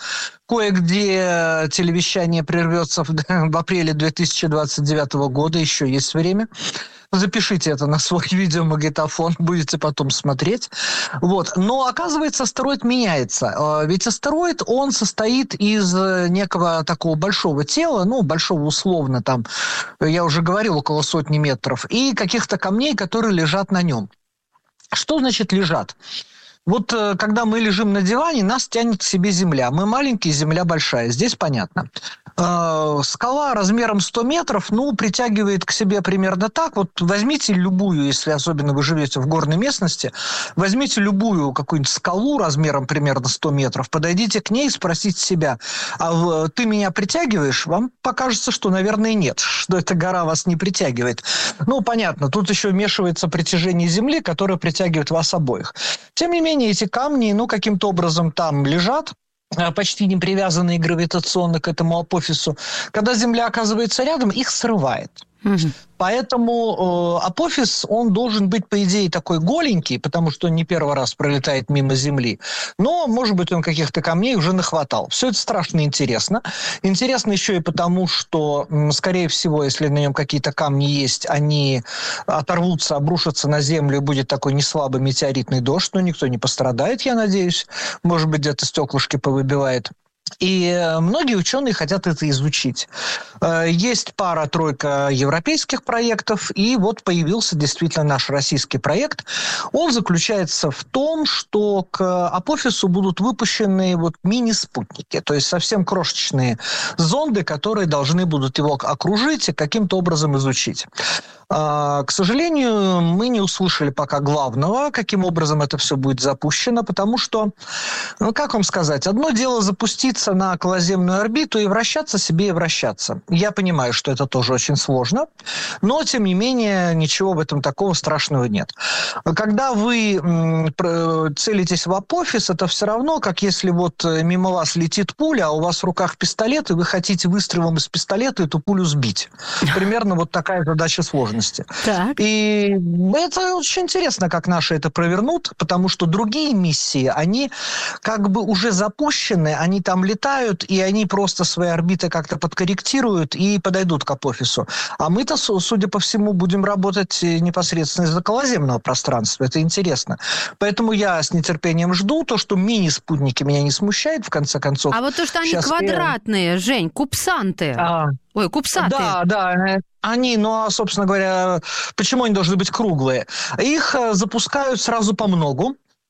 S11: кое-где телевещание прервется в, в апреле две тысячи двадцать девятого года, еще есть время. Запишите это на свой видеомагнитофон, будете потом смотреть. Вот. Но, оказывается, астероид меняется. Ведь астероид, он состоит из некого такого большого тела, ну, большого условно, там, я уже говорил, около сотни метров, и каких-то камней, которые лежат на нем. Что значит лежат? Вот когда мы лежим на диване, нас тянет к себе Земля. Мы маленькие, Земля большая. Здесь понятно. Э, скала размером сто метров, ну, притягивает к себе примерно так. Вот возьмите любую, если особенно вы живете в горной местности, возьмите любую какую-нибудь скалу размером примерно сто метров, подойдите к ней и спросите себя, а ты меня притягиваешь? Вам покажется, что, наверное, нет, что эта гора вас не притягивает. Ну, понятно, тут еще вмешивается притяжение Земли, которое притягивает вас обоих. Тем не менее, эти камни, ну, каким-то образом там лежат, почти не привязанные гравитационно к этому апофису. Когда Земля оказывается рядом, их срывает. Угу. Поэтому э, Апофис, он должен быть, по идее, такой голенький, потому что он не первый раз пролетает мимо Земли. Но, может быть, он каких-то камней уже нахватал. Все это страшно интересно. Интересно еще и потому, что, скорее всего, если на нем какие-то камни есть, они оторвутся, обрушатся на Землю, и будет такой неслабый метеоритный дождь, но никто не пострадает, я надеюсь. Может быть, где-то стеклышки повыбивает. И многие ученые хотят это изучить. Есть пара-тройка европейских проектов, и вот появился действительно наш российский проект. Он заключается в том, что к Апофису будут выпущены вот мини-спутники, то есть совсем крошечные зонды, которые должны будут его окружить и каким-то образом изучить. К сожалению, мы не услышали пока главного, каким образом это все будет запущено, потому что, ну, как вам сказать, одно дело запуститься на околоземную орбиту и вращаться себе и вращаться. Я понимаю, что это тоже очень сложно, но, тем не менее, ничего в этом такого страшного нет. Когда вы целитесь в Апофис, это все равно, как если вот мимо вас летит пуля, а у вас в руках пистолет, и вы хотите выстрелом из пистолета эту пулю сбить. Примерно вот такая задача сложности. Так. И это очень интересно, как наши это провернут, потому что другие миссии, они как бы уже запущены, они там летают, и они просто свои орбиты как-то подкорректируют и подойдут к Апофису. А мы-то, судя по всему, будем работать непосредственно из околоземного пространства. Это интересно. Поэтому я с нетерпением жду. То, что мини-спутники, меня не смущает, в конце концов.
S10: А вот то, что они квадратные, я... Жень, кубсанты. А... Ой, кубсаты.
S11: Да, да. Они, ну, а, собственно говоря, почему они должны быть круглые? Их запускают сразу по многу,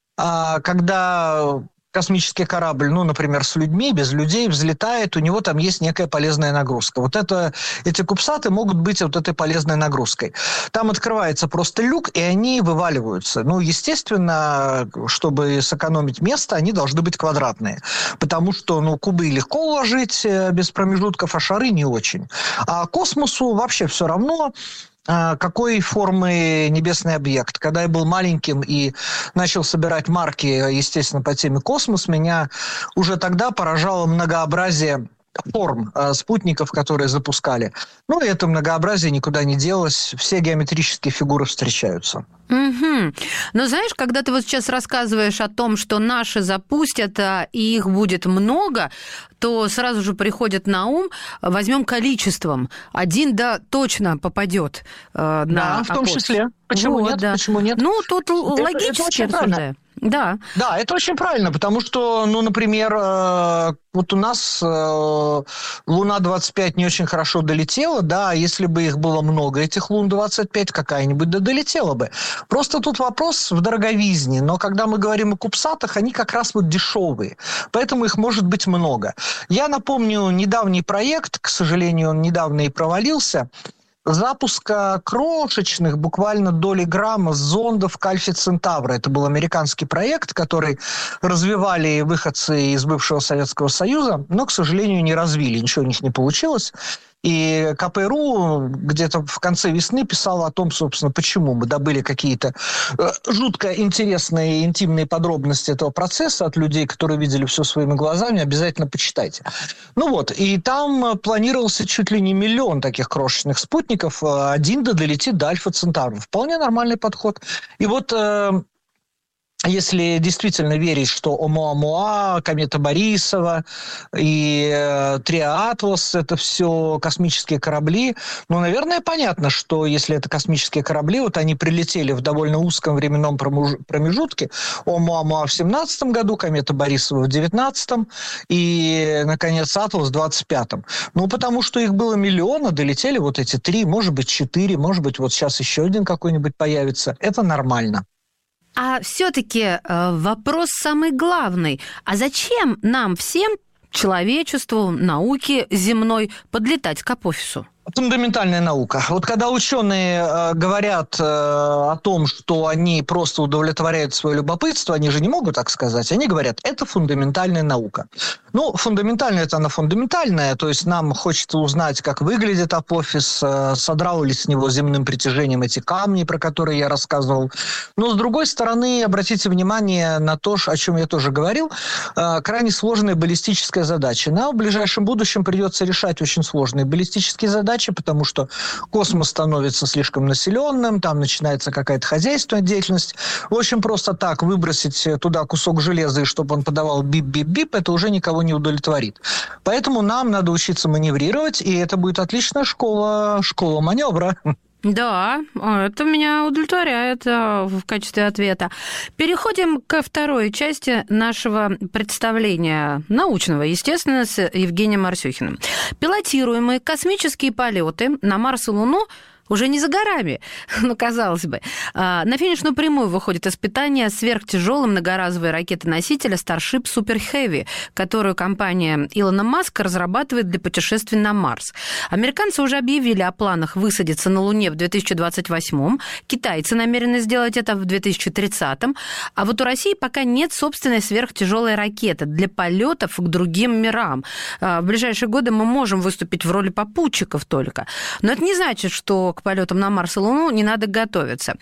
S11: когда космический корабль, ну, например, с людьми, без людей, взлетает, у него там есть некая полезная нагрузка. Вот это, эти кубсаты могут быть вот этой полезной нагрузкой. Там открывается просто люк, и они вываливаются. Ну, естественно, чтобы сэкономить место, они должны быть квадратные. Потому что, ну, кубы легко уложить без промежутков, а шары не очень. А космосу вообще все равно, какой формы небесный объект. Когда я был маленьким и начал собирать марки, естественно, по теме космос, меня уже тогда поражало многообразие форм э, спутников, которые запускали. Ну, и это многообразие никуда не делось. Все геометрические фигуры встречаются.
S10: Угу. Но знаешь, когда ты вот сейчас рассказываешь о том, что наши запустят, и их будет много, то сразу же приходит на ум, возьмем количеством. Один, да, точно попадет э, на
S11: Да, в том Апофис. Числе. Почему вот, нет?
S10: Да.
S11: Почему нет?
S10: Ну, тут
S11: это,
S10: логически
S11: это
S10: рассуждаю. Да.
S11: Да, это очень правильно, потому что, ну, например, э, вот у нас э, Луна двадцать пять не очень хорошо долетела, да, если бы их было много, этих Лун двадцать пять, какая-нибудь да долетела бы. Просто тут вопрос в дороговизне, но когда мы говорим о кубсатах, они как раз вот дешевые, поэтому их может быть много. Я напомню недавний проект, к сожалению, он недавно и провалился, запуска крошечных, буквально доли грамма зондов к Альфе Центавра. Это был американский проект, который развивали выходцы из бывшего Советского Союза, но, к сожалению, не развили, ничего у них не получилось. И КПРУ где-то в конце весны писала о том, собственно, почему мы добыли какие-то жутко интересные интимные подробности этого процесса от людей, которые видели все своими глазами. Обязательно почитайте. Ну вот, и там планировался чуть ли не миллион таких крошечных спутников. Один да долетит до Альфа Центавра. Вполне нормальный подход. И вот... Если действительно верить, что Оumuamua, комета Борисова и э, Триа Атлас – это все космические корабли, ну, наверное, понятно, что если это космические корабли, вот они прилетели в довольно узком временном промежутке, Оumuamua в семнадцатом году, комета Борисова в девятнадцатом и, наконец, Атлас в двадцать пятом. Ну, потому что их было миллион, а долетели вот эти три, может быть, четыре, может быть, вот сейчас еще один какой-нибудь появится. Это нормально.
S10: А все-таки э, вопрос самый главный. А зачем нам всем, человечеству, науке земной, подлетать к Апофису?
S11: Фундаментальная наука. Вот когда ученые э, говорят э, о том, что они просто удовлетворяют свое любопытство, они же не могут так сказать, они говорят, это фундаментальная наука. Ну, фундаментальная это она фундаментальная, то есть нам хочется узнать, как выглядит Апофис, э, содрал ли с него земным притяжением эти камни, про которые я рассказывал. Но, с другой стороны, обратите внимание на то, о чем я тоже говорил, э, крайне сложная баллистическая задача. Нам в ближайшем будущем придется решать очень сложные баллистические задачи, задачи, потому что космос становится слишком населенным, там начинается какая-то хозяйственная деятельность. В общем, просто так выбросить туда кусок железа, и чтобы он подавал бип-бип-бип, это уже никого не удовлетворит. Поэтому нам надо учиться маневрировать, и это будет отличная школа, школа маневра.
S10: Да, это меня удовлетворяет в качестве ответа. Переходим ко второй части нашего представления научного, естественно, с Евгением Марсюхиным. Пилотируемые космические полеты на Марс и Луну уже не за горами, ну, казалось бы. На финишную прямую выходит испытание сверхтяжелой многоразовой ракеты-носителя Starship Super Heavy, которую компания Илона Маска разрабатывает для путешествий на Марс. Американцы уже объявили о планах высадиться на Луне в две тысячи двадцать восьмом, китайцы намерены сделать это в две тысячи тридцатом, а вот у России пока нет собственной сверхтяжелой ракеты для полетов к другим мирам. В ближайшие годы мы можем выступить в роли попутчиков только. Но это не значит, что к полетам на Марс и Луну не надо готовиться.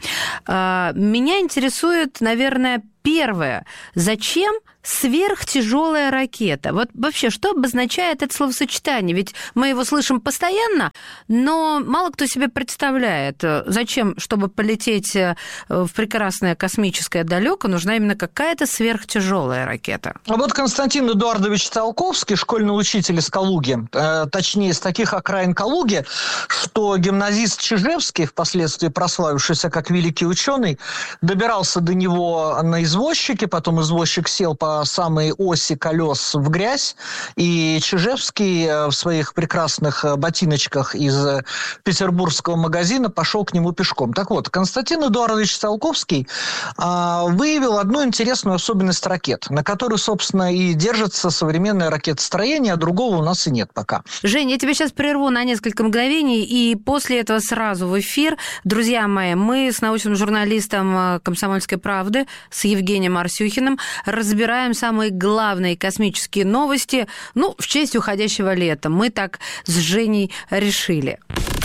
S10: Меня интересует, наверное, первое. Зачем сверхтяжелая ракета? Вот вообще, что обозначает это словосочетание? Ведь мы его слышим постоянно, но мало кто себе представляет, зачем, чтобы полететь в прекрасное космическое далеко, нужна именно какая-то сверхтяжелая ракета.
S11: А вот Константин Эдуардович Циолковский, школьный учитель из Калуги, э, точнее, из таких окраин Калуги, что гимназист Чижевский, впоследствии прославившийся как великий ученый, добирался до него на извозчике, потом извозчик сел по самой оси колес в грязь, и Чижевский в своих прекрасных ботиночках из петербургского магазина пошел к нему пешком. Так вот, Константин Эдуардович Циолковский а, выявил одну интересную особенность ракет, на которой, собственно, и держится современное ракетостроение, а другого у нас и нет пока.
S10: Жень, я тебя сейчас прерву на несколько мгновений, и после этого сразу в эфир. Друзья мои, мы с научным журналистом «Комсомольской правды», с Евгением Марсюхиным, разбираем самые главные космические новости, ну, в честь уходящего лета. Мы так с Женей решили.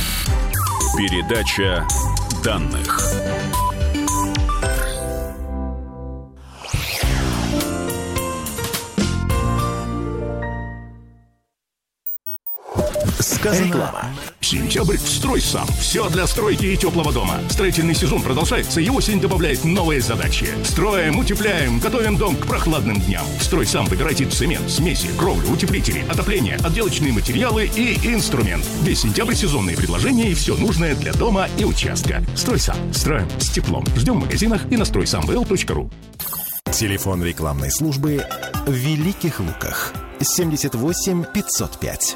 S4: Передача данных.
S2: Сказано. Реклама.
S12: Сентябрь в «Стройсам». Все для стройки и теплого дома. Строительный сезон продолжается, и осень добавляет новые задачи. Строим, утепляем, готовим дом к прохладным дням. В «Стройсам» выбирайте цемент, смеси, кровлю, утеплители, отопление, отделочные материалы и инструмент. Весь сентябрь сезонные предложения и все нужное для дома и участка. «Стройсам». Строим с теплом. Ждем в магазинах и на стройсам вэ эл точка ру.
S2: Телефон рекламной службы в Великих Луках. семьдесят восемь пятьсот пять.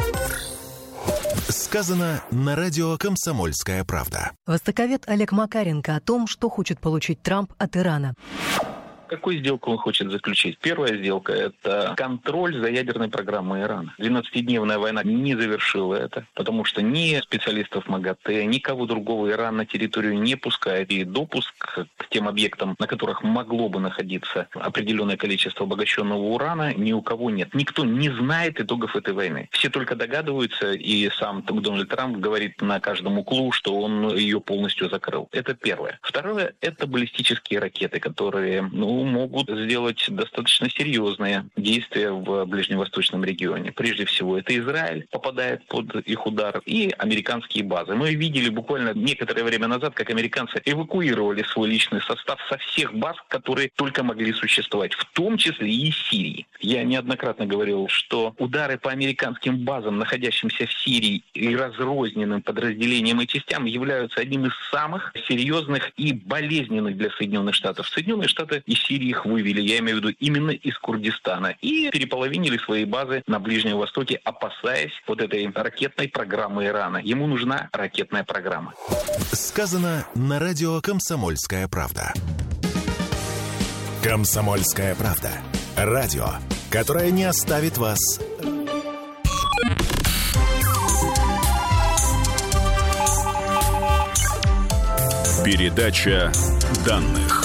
S2: Сказано на радио «Комсомольская правда».
S13: Востоковед Олег Макаренко о том, что хочет получить Трамп от Ирана.
S14: Какую сделку он хочет заключить? Первая сделка – это контроль за ядерной программой Ирана. двенадцатидневная война не завершила это, потому что ни специалистов МАГАТЭ, никого другого Иран на территорию не пускает. И допуск к тем объектам, на которых могло бы находиться определенное количество обогащенного урана, ни у кого нет. Никто не знает итогов этой войны. Все только догадываются, и сам Дональд Трамп говорит на каждом углу, что он ее полностью закрыл. Это первое. Второе – это баллистические ракеты, которые, ну, могут сделать достаточно серьезные действия в ближневосточном регионе. Прежде всего, это Израиль попадает под их удар и американские базы. Мы видели буквально некоторое время назад, как американцы эвакуировали свой личный состав со всех баз, которые только могли существовать, в том числе и из Сирии. Я неоднократно говорил, что удары по американским базам, находящимся в Сирии, и разрозненным подразделениям и частям являются одним из самых серьезных и болезненных для Соединенных Штатов. Соединенные Штаты из Сирии их вывели, я имею в виду именно из Курдистана, и переполовинили свои базы на Ближнем Востоке, опасаясь вот этой ракетной программы Ирана. Ему нужна ракетная программа.
S2: Сказано на радио «Комсомольская правда». «Комсомольская правда». Радио, которое не оставит вас...
S4: Передача данных.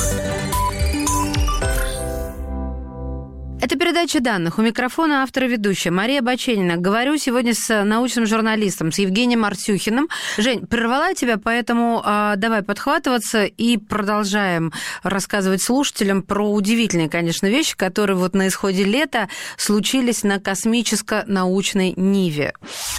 S10: Это передача данных. У микрофона автор и ведущая Мария Баченина. Говорю сегодня с научным журналистом, с Евгением Марсюхиным. Жень, прервала тебя, поэтому э, давай подхватываться и продолжаем рассказывать слушателям про удивительные, конечно, вещи, которые вот на исходе лета случились на космическо-научной ниве.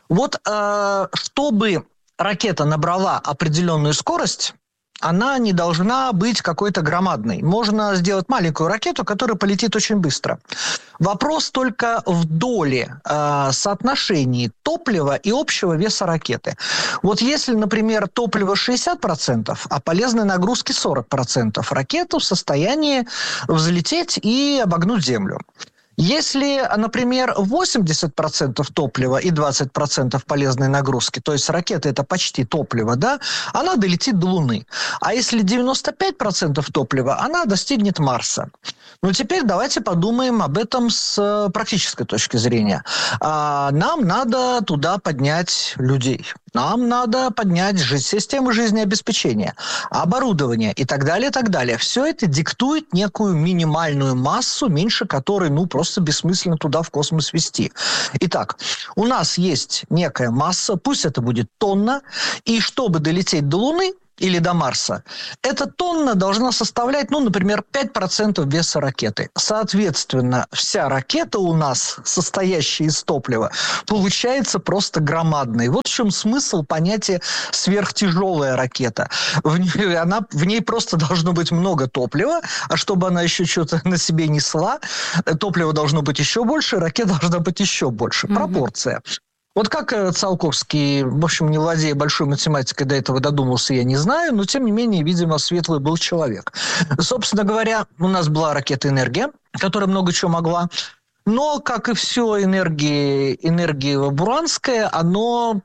S11: Вот э, чтобы ракета набрала определенную скорость, она не должна быть какой-то громадной. Можно сделать маленькую ракету, которая полетит очень быстро. Вопрос только в доле, э, соотношении топлива и общего веса ракеты. Вот если, например, топливо шестьдесят процентов, а полезной нагрузки сорок процентов, ракета в состоянии взлететь и обогнуть Землю. Если, например, восемьдесят процентов топлива и двадцать процентов полезной нагрузки, то есть ракета – это почти топливо, да, она долетит до Луны. А если девяносто пять процентов топлива, она достигнет Марса. Ну, теперь давайте подумаем об этом с практической точки зрения. А, нам надо туда поднять людей. Нам надо поднять системы жизнеобеспечения, оборудование и так далее, и так далее. Все это диктует некую минимальную массу, меньше которой, ну, просто бессмысленно туда в космос везти. Итак, у нас есть некая масса, пусть это будет тонна, и чтобы долететь до Луны, или до Марса, эта тонна должна составлять, ну, например, пять процентов веса ракеты. Соответственно, вся ракета у нас, состоящая из топлива, получается просто громадной. Вот в чем смысл понятия сверхтяжелая ракета. В ней, она, в ней просто должно быть много топлива, а чтобы она еще что-то на себе несла, топлива должно быть еще больше, ракета должна быть еще больше. Mm-hmm. Пропорция. Вот как Циолковский, в общем, не владея большой математикой, до этого додумался, я не знаю, но, тем не менее, видимо, светлый был человек. Собственно говоря, у нас была ракета «Энергия», которая много чего могла, но, как и все энергии, энергия буранская, оно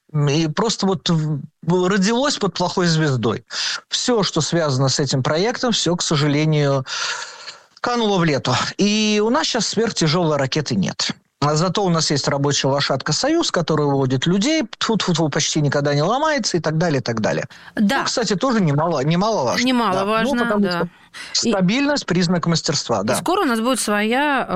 S11: и просто вот родилось под плохой звездой. Все, что связано с этим проектом, все, к сожалению, кануло в лету. И у нас сейчас сверхтяжелой ракеты нет. Зато у нас есть рабочая лошадка «Союз», которая выводит людей, тьфу-тьфу-тьфу, почти никогда не ломается и так далее, и так далее.
S10: Да.
S11: Ну, кстати, тоже немало, немаловажно.
S10: Немаловажно,
S11: да. Ну, потому
S10: да.
S11: что стабильность – признак мастерства, да.
S10: Скоро у нас будет своя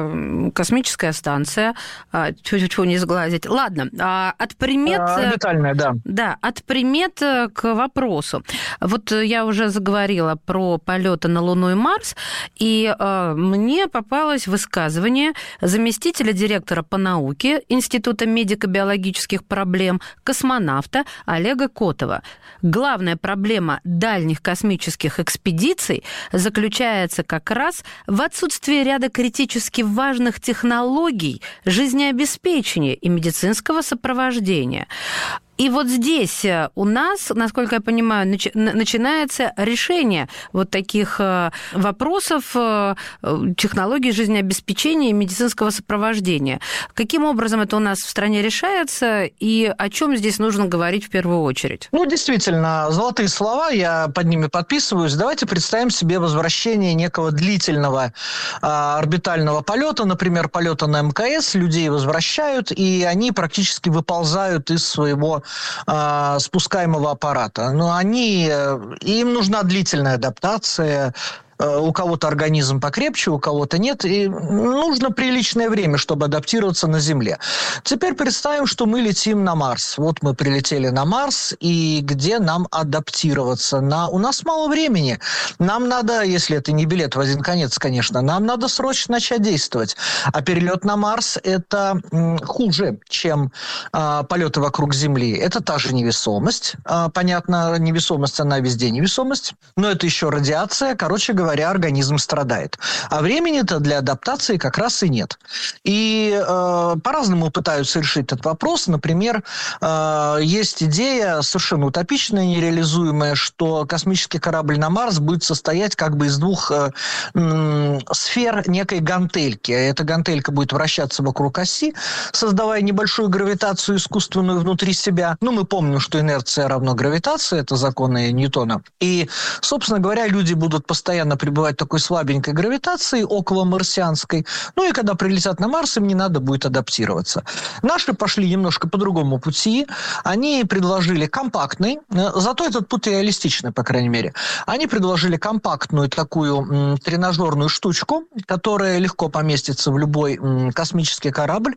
S10: э, космическая станция. Э, чего не сглазить. Ладно, э, от примет...
S11: Орбитальная, да.
S10: Да, от примет к вопросу. Вот я уже заговорила про полеты на Луну и Марс, и э, мне попалось высказывание заместителя директора по науке Института медико-биологических проблем, космонавта Олега Котова. Главная проблема дальних космических экспедиций заключается как раз в отсутствии ряда критически важных технологий жизнеобеспечения и медицинского сопровождения. И вот здесь у нас, насколько я понимаю, начи- начинается решение вот таких вопросов технологий жизнеобеспечения и медицинского сопровождения. Каким образом это у нас в стране решается и о чем здесь нужно говорить в первую очередь?
S11: Ну, действительно, золотые слова, я под ними подписываюсь. Давайте представим себе возвращение некого длительного э, орбитального полета, например, полета на эм ка эс. Людей возвращают, и они практически выползают из своего э, спускаемого аппарата. Но они, им нужна длительная адаптация. У кого-то организм покрепче, у кого-то нет. И нужно приличное время, чтобы адаптироваться на Земле. Теперь представим, что мы летим на Марс. Вот мы прилетели на Марс, и где нам адаптироваться? На... У нас мало времени. Нам надо, если это не билет в один конец, конечно, нам надо срочно начать действовать. А перелет на Марс – это хуже, чем а, полеты вокруг Земли. Это та же невесомость. А, понятно, невесомость, она везде невесомость. Но это еще радиация. Короче говоря, говоря, организм страдает. А времени-то для адаптации как раз и нет. И э, по-разному пытаются решить этот вопрос. Например, э, есть идея совершенно утопичная, нереализуемая, что космический корабль на Марс будет состоять как бы из двух э, э, сфер некой гантельки. Эта гантелька будет вращаться вокруг оси, создавая небольшую гравитацию искусственную внутри себя. Ну, мы помним, что инерция равно гравитации, это законы Ньютона. И, собственно говоря, люди будут постоянно пребывать в такой слабенькой гравитации, около марсианской. Ну и когда прилетят на Марс, им не надо будет адаптироваться. Наши пошли немножко по другому пути. Они предложили компактный, зато этот путь реалистичный, по крайней мере. Они предложили компактную такую м, тренажерную штучку, которая легко поместится в любой м, космический корабль.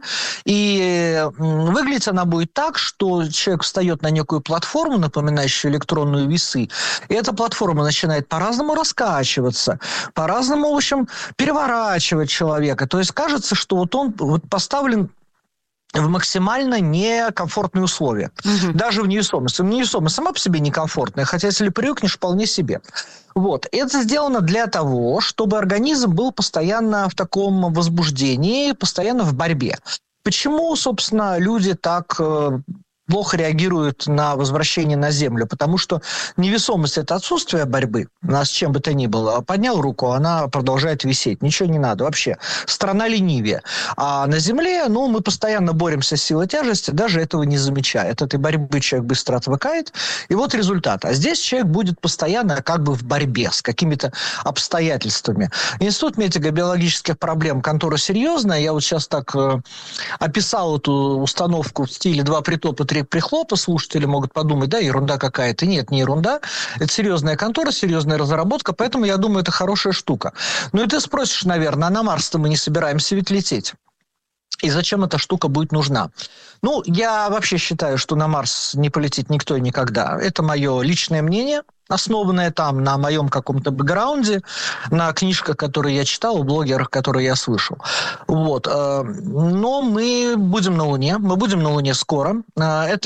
S11: И м, выглядеть она будет так, что человек встает на некую платформу, напоминающую электронные весы, и эта платформа начинает по-разному раскачиваться, по-разному, в общем, переворачивать человека. То есть кажется, что вот он вот поставлен в максимально некомфортные условия. Угу. Даже в невесомости. Невесомость сама по себе некомфортная, хотя если привыкнешь, вполне себе. Вот. Это сделано для того, чтобы организм был постоянно в таком возбуждении, постоянно в борьбе. Почему, собственно, люди так плохо реагируют на возвращение на Землю? Потому что невесомость – это отсутствие борьбы. Нас чем бы то ни было. Поднял руку, она продолжает висеть. Ничего не надо вообще. Страна ленивее. А на Земле, ну, мы постоянно боремся с силой тяжести, даже этого не замечая. От этой борьбы человек быстро отвыкает. И вот результат. А здесь человек будет постоянно как бы в борьбе с какими-то обстоятельствами. Институт медико-биологических проблем, контора серьезная. Я вот сейчас так э, описал эту установку в стиле «два притопа, три прихлопа», слушатели могут подумать, да, ерунда какая-то. Нет, не ерунда. Это серьезная контора, серьезная разработка, поэтому я думаю, это хорошая штука. Ну и ты спросишь, наверное, а на Марс-то мы не собираемся ведь лететь. И зачем эта штука будет нужна? Ну, я вообще считаю, что на Марс не полетит никто и никогда. Это мое личное мнение, основанное там на моем каком-то бэкграунде, на книжках, которые я читал, у блогерах, которые я слышал. Вот. Но мы будем на Луне, мы будем на Луне скоро. Это